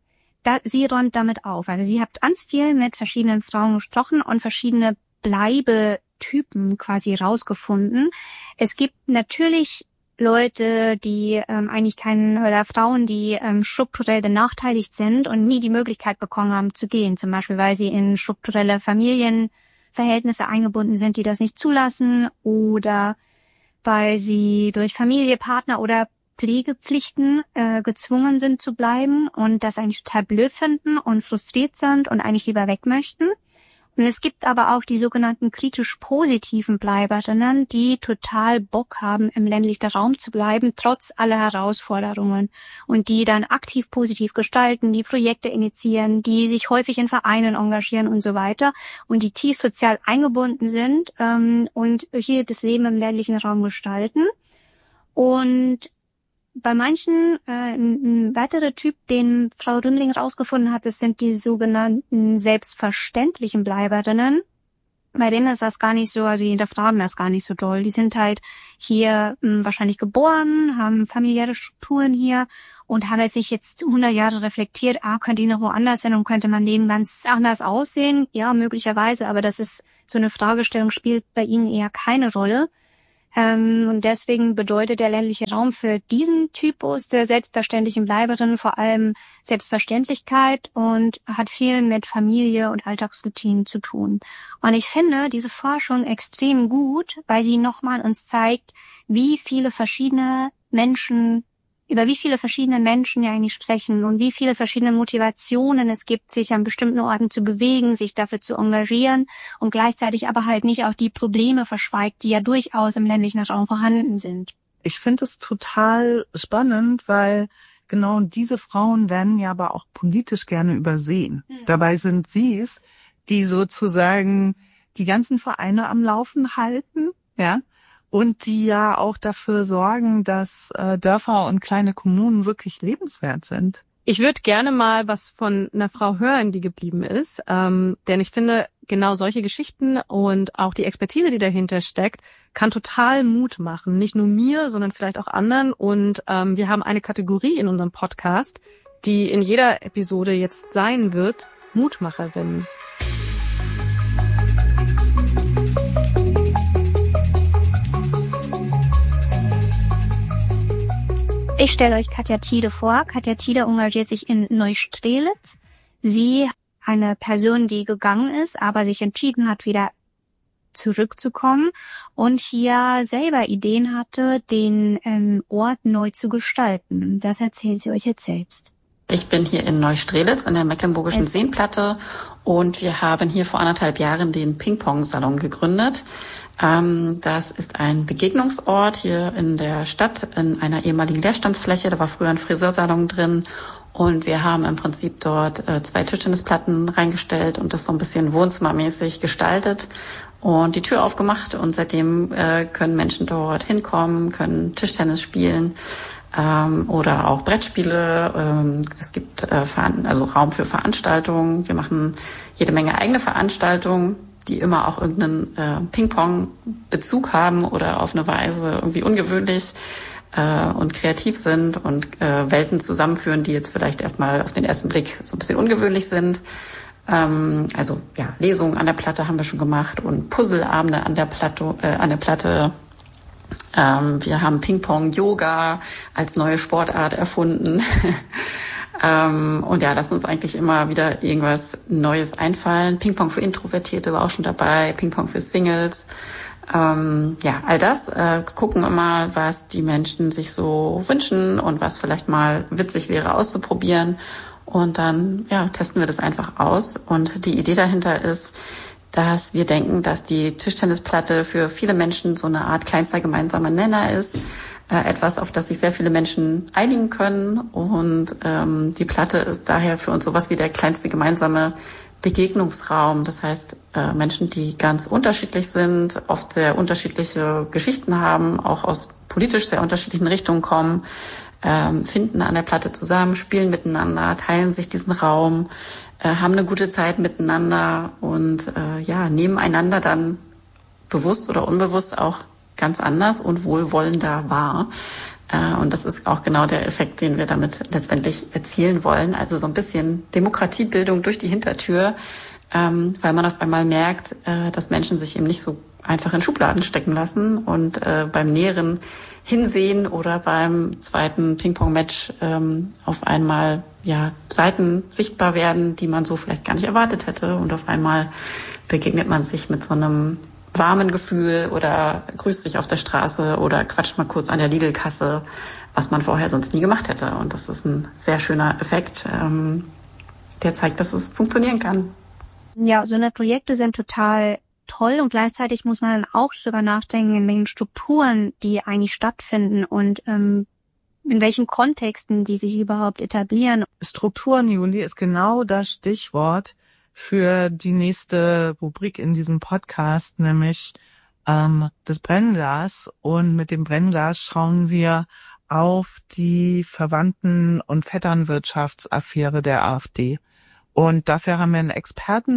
sie räumt damit auf. Also sie hat ganz viel mit verschiedenen Frauen gesprochen und verschiedene Bleibetypen quasi rausgefunden. Es gibt natürlich Leute, die eigentlich oder Frauen, die strukturell benachteiligt sind und nie die Möglichkeit bekommen haben zu gehen, zum Beispiel weil sie in strukturelle Familienverhältnisse eingebunden sind, die das nicht zulassen oder weil sie durch Familie, Partner oder Pflegepflichten gezwungen sind zu bleiben und das eigentlich total blöd finden und frustriert sind und eigentlich lieber weg möchten. Und es gibt aber auch die sogenannten kritisch positiven Bleiberinnen, die total Bock haben, im ländlichen Raum zu bleiben, trotz aller Herausforderungen. Und die dann aktiv positiv gestalten, die Projekte initiieren, die sich häufig in Vereinen engagieren und so weiter. Und die tief sozial eingebunden sind und hier das Leben im ländlichen Raum gestalten. Und bei manchen, ein weiterer Typ, den Frau Rühmling rausgefunden hat, das sind die sogenannten selbstverständlichen Bleiberinnen. bei denen ist das gar nicht so, also die hinterfragen das gar nicht so doll. Die sind halt hier wahrscheinlich geboren, haben familiäre Strukturen hier und haben sich jetzt 100 Jahre reflektiert, könnte ich noch woanders sein und könnte mein Leben ganz anders aussehen? Ja, möglicherweise, aber das ist so eine Fragestellung, spielt bei ihnen eher keine Rolle. Und deswegen bedeutet der ländliche Raum für diesen Typus der selbstverständlichen Bleiberin vor allem Selbstverständlichkeit und hat viel mit Familie und Alltagsroutinen zu tun. Und ich finde diese Forschung extrem gut, weil sie nochmal uns zeigt, über wie viele verschiedene Menschen ja eigentlich sprechen und wie viele verschiedene Motivationen es gibt, sich an bestimmten Orten zu bewegen, sich dafür zu engagieren und gleichzeitig aber halt nicht auch die Probleme verschweigt, die ja durchaus im ländlichen Raum vorhanden sind. Ich finde es total spannend, weil genau diese Frauen werden ja aber auch politisch gerne übersehen. Dabei sind sie es, die sozusagen die ganzen Vereine am Laufen halten, ja, und die ja auch dafür sorgen, dass Dörfer und kleine Kommunen wirklich lebenswert sind. Ich würde gerne mal was von einer Frau hören, die geblieben ist, denn ich finde, genau solche Geschichten und auch die Expertise, die dahinter steckt, kann total Mut machen. Nicht nur mir, sondern vielleicht auch anderen. Und wir haben eine Kategorie in unserem Podcast, die in jeder Episode jetzt sein wird, Mutmacherinnen. Ich stelle euch Katja Tiede vor. Katja Tiede engagiert sich in Neustrelitz. Sie, eine Person, die gegangen ist, aber sich entschieden hat, wieder zurückzukommen und hier selber Ideen hatte, den Ort neu zu gestalten. Das erzählt sie euch jetzt selbst. Ich bin hier in Neustrelitz in der Mecklenburgischen Seenplatte und wir haben hier vor 1,5 Jahren den Ping-Pong-Salon gegründet. Das ist ein Begegnungsort hier in der Stadt, in einer ehemaligen Leerstandsfläche. Da war früher ein Friseursalon drin und wir haben im Prinzip dort 2 Tischtennisplatten reingestellt und das so ein bisschen wohnzimmermäßig gestaltet und die Tür aufgemacht und seitdem können Menschen dort hinkommen, können Tischtennis spielen. Oder auch Brettspiele. Es gibt Raum für Veranstaltungen. Wir machen jede Menge eigene Veranstaltungen, die immer auch irgendeinen Ping-Pong-Bezug haben oder auf eine Weise irgendwie ungewöhnlich und kreativ sind und Welten zusammenführen, die jetzt vielleicht erstmal auf den ersten Blick so ein bisschen ungewöhnlich sind. Lesungen an der Platte haben wir schon gemacht und Puzzleabende an der Platte. Wir haben Ping-Pong-Yoga als neue Sportart erfunden. Und ja, lassen uns eigentlich immer wieder irgendwas Neues einfallen. Ping-Pong für Introvertierte war auch schon dabei, Ping-Pong für Singles. All das. Gucken immer, was die Menschen sich so wünschen und was vielleicht mal witzig wäre auszuprobieren. Und dann testen wir das einfach aus. Und die Idee dahinter ist, dass wir denken, dass die Tischtennisplatte für viele Menschen so eine Art kleinster gemeinsamer Nenner ist. Etwas, auf das sich sehr viele Menschen einigen können. Und die Platte ist daher für uns sowas wie der kleinste gemeinsame Begegnungsraum. Das heißt, Menschen, die ganz unterschiedlich sind, oft sehr unterschiedliche Geschichten haben, auch aus politisch sehr unterschiedlichen Richtungen kommen, finden an der Platte zusammen, spielen miteinander, teilen sich diesen Raum, haben eine gute Zeit miteinander und nehmen einander dann bewusst oder unbewusst auch ganz anders und wohlwollender wahr. Und das ist auch genau der Effekt, den wir damit letztendlich erzielen wollen. Also so ein bisschen Demokratiebildung durch die Hintertür, weil man auf einmal merkt, dass Menschen sich eben nicht so einfach in Schubladen stecken lassen und beim näheren Hinsehen oder beim zweiten Ping-Pong-Match auf einmal Seiten sichtbar werden, die man so vielleicht gar nicht erwartet hätte. Und auf einmal begegnet man sich mit so einem warmen Gefühl oder grüßt sich auf der Straße oder quatscht mal kurz an der Lidl-Kasse, was man vorher sonst nie gemacht hätte. Und das ist ein sehr schöner Effekt, der zeigt, dass es funktionieren kann. Ja, so eine Projekte sind total toll und gleichzeitig muss man dann auch darüber nachdenken, in welchen Strukturen die eigentlich stattfinden und in welchen Kontexten die sich überhaupt etablieren. Strukturen, Juli, ist genau das Stichwort für die nächste Rubrik in diesem Podcast, nämlich das Brennglas. Und mit dem Brennglas schauen wir auf die Verwandten- und Vetternwirtschaftsaffäre der AfD. Und dafür haben wir einen Experten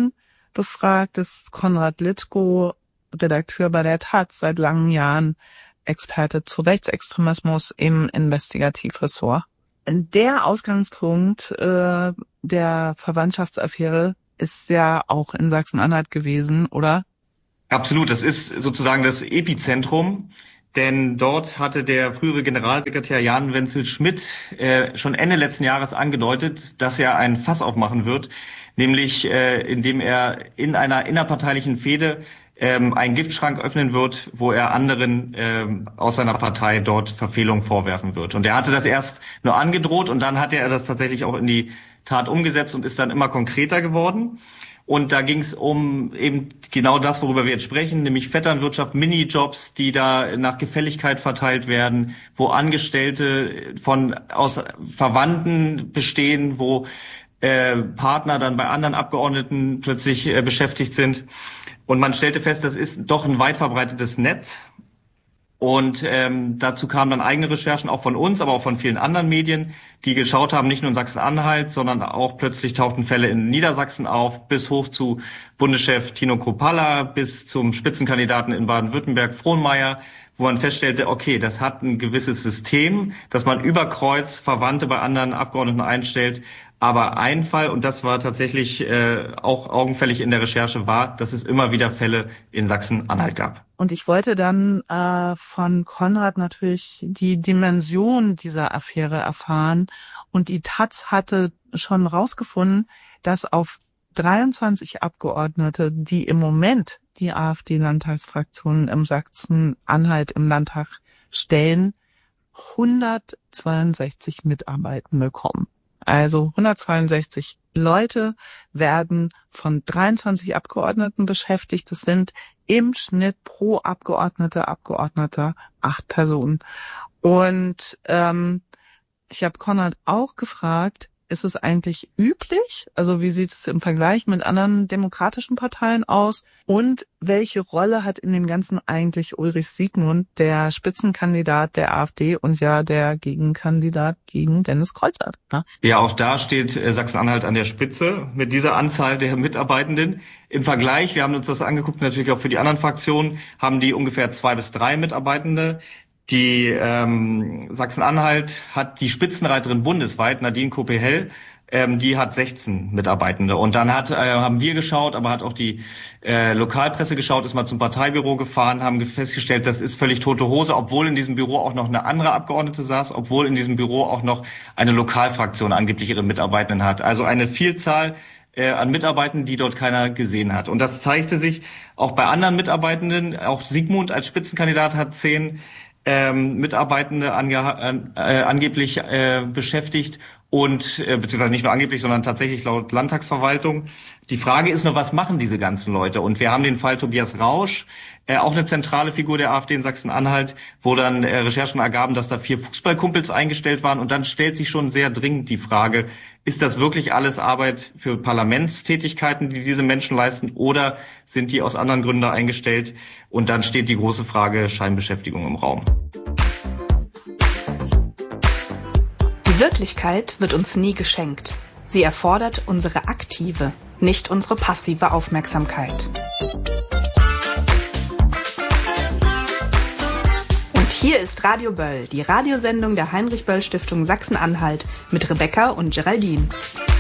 befragt, ist Konrad Littko, Redakteur bei der taz, seit langen Jahren Experte zu Rechtsextremismus im Investigativressort. Der Ausgangspunkt der Verwandtschaftsaffäre ist ja auch in Sachsen-Anhalt gewesen, oder? Absolut, das ist sozusagen das Epizentrum, denn dort hatte der frühere Generalsekretär Jan Wenzel Schmidt schon Ende letzten Jahres angedeutet, dass er ein Fass aufmachen wird, nämlich indem er in einer innerparteilichen Fehde einen Giftschrank öffnen wird, wo er anderen aus seiner Partei dort Verfehlungen vorwerfen wird. Und er hatte das erst nur angedroht und dann hat er das tatsächlich auch in die Tat umgesetzt und ist dann immer konkreter geworden. Und da ging es um eben genau das, worüber wir jetzt sprechen, nämlich Vetternwirtschaft, Minijobs, die da nach Gefälligkeit verteilt werden, wo Angestellte aus Verwandten bestehen, wo Partner dann bei anderen Abgeordneten plötzlich beschäftigt sind. Und man stellte fest, das ist doch ein weit verbreitetes Netz. Und dazu kamen dann eigene Recherchen auch von uns, aber auch von vielen anderen Medien, die geschaut haben, nicht nur in Sachsen-Anhalt, sondern auch plötzlich tauchten Fälle in Niedersachsen auf, bis hoch zu Bundeschef Tino Kruppalla, bis zum Spitzenkandidaten in Baden-Württemberg Frohnmaier, wo man feststellte, okay, das hat ein gewisses System, dass man über Kreuz Verwandte bei anderen Abgeordneten einstellt. Aber ein Fall, und das war tatsächlich auch augenfällig in der Recherche, war, dass es immer wieder Fälle in Sachsen-Anhalt gab. Und ich wollte dann von Konrad natürlich die Dimension dieser Affäre erfahren. Und die taz hatte schon rausgefunden, dass auf 23 Abgeordnete, die im Moment die AfD-Landtagsfraktionen im Sachsen-Anhalt im Landtag stellen, 162 Mitarbeitende kommen. Also 162 Leute werden von 23 Abgeordneten beschäftigt. Das sind im Schnitt pro Abgeordneter 8 Personen. Und ich habe Konrad auch gefragt, ist es eigentlich üblich? Also wie sieht es im Vergleich mit anderen demokratischen Parteien aus? Und welche Rolle hat in dem Ganzen eigentlich Ulrich Siegmund, der Spitzenkandidat der AfD und ja der Gegenkandidat gegen Dennis Kreuzadler? Ja, auch da steht Sachsen-Anhalt an der Spitze mit dieser Anzahl der Mitarbeitenden. Im Vergleich, wir haben uns das angeguckt, natürlich auch für die anderen Fraktionen, haben die ungefähr 2 bis 3 Mitarbeitende. Die Sachsen-Anhalt hat die Spitzenreiterin bundesweit, Nadine Koppe-Hell, die hat 16 Mitarbeitende. Und dann haben wir geschaut, aber hat auch die Lokalpresse geschaut, ist mal zum Parteibüro gefahren, haben festgestellt, das ist völlig tote Hose, obwohl in diesem Büro auch noch eine andere Abgeordnete saß, obwohl in diesem Büro auch noch eine Lokalfraktion angeblich ihre Mitarbeitenden hat. Also eine Vielzahl an Mitarbeitenden, die dort keiner gesehen hat. Und das zeigte sich auch bei anderen Mitarbeitenden. Auch Siegmund als Spitzenkandidat hat 10 Mitarbeitende angeblich beschäftigt und beziehungsweise nicht nur angeblich, sondern tatsächlich laut Landtagsverwaltung. Die Frage ist nur, was machen diese ganzen Leute? Und wir haben den Fall Tobias Rausch, auch eine zentrale Figur der AfD in Sachsen-Anhalt, wo dann Recherchen ergaben, dass da 4 Fußballkumpels eingestellt waren. Und dann stellt sich schon sehr dringend die Frage, ist das wirklich alles Arbeit für Parlamentstätigkeiten, die diese Menschen leisten, oder sind die aus anderen Gründen da eingestellt? Und dann steht die große Frage Scheinbeschäftigung im Raum. Die Wirklichkeit wird uns nie geschenkt. Sie erfordert unsere aktive, nicht unsere passive Aufmerksamkeit. Und hier ist Radio Böll, die Radiosendung der Heinrich-Böll-Stiftung Sachsen-Anhalt mit Rebecca und Geraldine.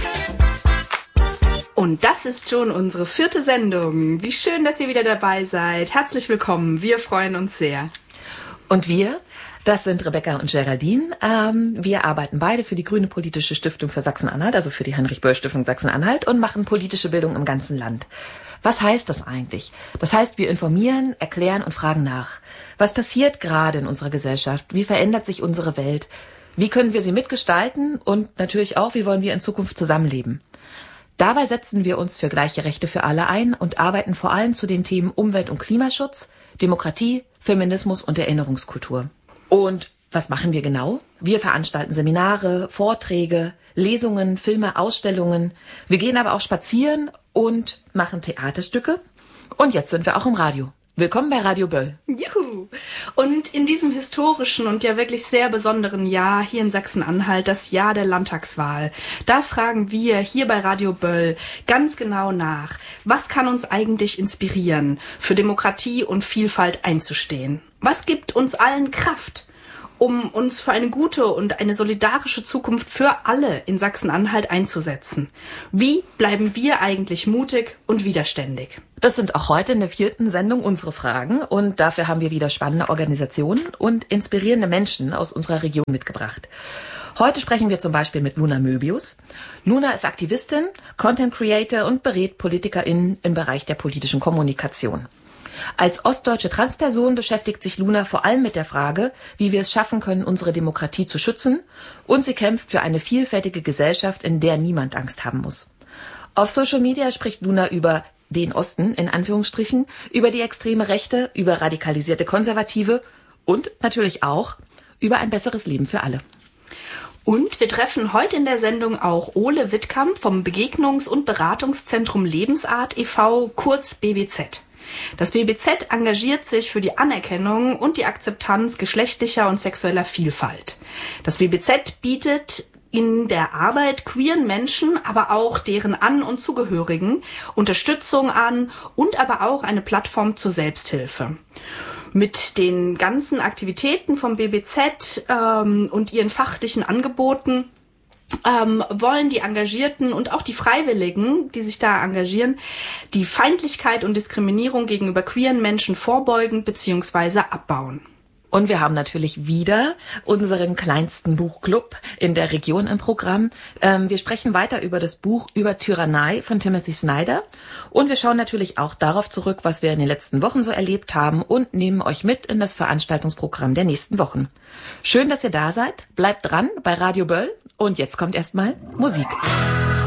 Und das ist schon unsere 4. Sendung. Wie schön, dass ihr wieder dabei seid. Herzlich willkommen. Wir freuen uns sehr. Und wir, das sind Rebecca und Geraldine. Wir arbeiten beide für die Grüne Politische Stiftung für Sachsen-Anhalt, also für die Heinrich-Böll-Stiftung Sachsen-Anhalt, und machen politische Bildung im ganzen Land. Was heißt das eigentlich? Das heißt, wir informieren, erklären und fragen nach. Was passiert gerade in unserer Gesellschaft? Wie verändert sich unsere Welt? Wie können wir sie mitgestalten? Und natürlich auch, wie wollen wir in Zukunft zusammenleben? Dabei setzen wir uns für gleiche Rechte für alle ein und arbeiten vor allem zu den Themen Umwelt- und Klimaschutz, Demokratie, Feminismus und Erinnerungskultur. Und was machen wir genau? Wir veranstalten Seminare, Vorträge, Lesungen, Filme, Ausstellungen. Wir gehen aber auch spazieren und machen Theaterstücke. Und jetzt sind wir auch im Radio. Willkommen bei Radio Böll. Juhu! Und in diesem historischen und ja wirklich sehr besonderen Jahr hier in Sachsen-Anhalt, das Jahr der Landtagswahl, da fragen wir hier bei Radio Böll ganz genau nach, was kann uns eigentlich inspirieren, für Demokratie und Vielfalt einzustehen? Was gibt uns allen Kraft, um uns für eine gute und eine solidarische Zukunft für alle in Sachsen-Anhalt einzusetzen? Wie bleiben wir eigentlich mutig und widerständig? Das sind auch heute in der 4. Sendung unsere Fragen und dafür haben wir wieder spannende Organisationen und inspirierende Menschen aus unserer Region mitgebracht. Heute sprechen wir zum Beispiel mit Luna Möbius. Luna ist Aktivistin, Content Creator und berät PolitikerInnen im Bereich der politischen Kommunikation. Als ostdeutsche Transperson beschäftigt sich Luna vor allem mit der Frage, wie wir es schaffen können, unsere Demokratie zu schützen, und sie kämpft für eine vielfältige Gesellschaft, in der niemand Angst haben muss. Auf Social Media spricht Luna über den Osten, in Anführungsstrichen, über die extreme Rechte, über radikalisierte Konservative und natürlich auch über ein besseres Leben für alle. Und wir treffen heute in der Sendung auch Ole Wittkamp vom Begegnungs- und Beratungszentrum Lebensart e.V., kurz BBZ. Das BBZ engagiert sich für die Anerkennung und die Akzeptanz geschlechtlicher und sexueller Vielfalt. Das BBZ bietet in der Arbeit queeren Menschen, aber auch deren An- und Zugehörigen Unterstützung an und aber auch eine Plattform zur Selbsthilfe. Mit den ganzen Aktivitäten vom BBZ und ihren fachlichen Angeboten wollen die Engagierten und auch die Freiwilligen, die sich da engagieren, die Feindlichkeit und Diskriminierung gegenüber queeren Menschen vorbeugen bzw. abbauen. Und wir haben natürlich wieder unseren kleinsten Buchclub in der Region im Programm. Wir sprechen weiter über das Buch Über Tyrannei von Timothy Snyder. Und wir schauen natürlich auch darauf zurück, was wir in den letzten Wochen so erlebt haben und nehmen euch mit in das Veranstaltungsprogramm der nächsten Wochen. Schön, dass ihr da seid. Bleibt dran bei Radio Böll. Und jetzt kommt erstmal Musik.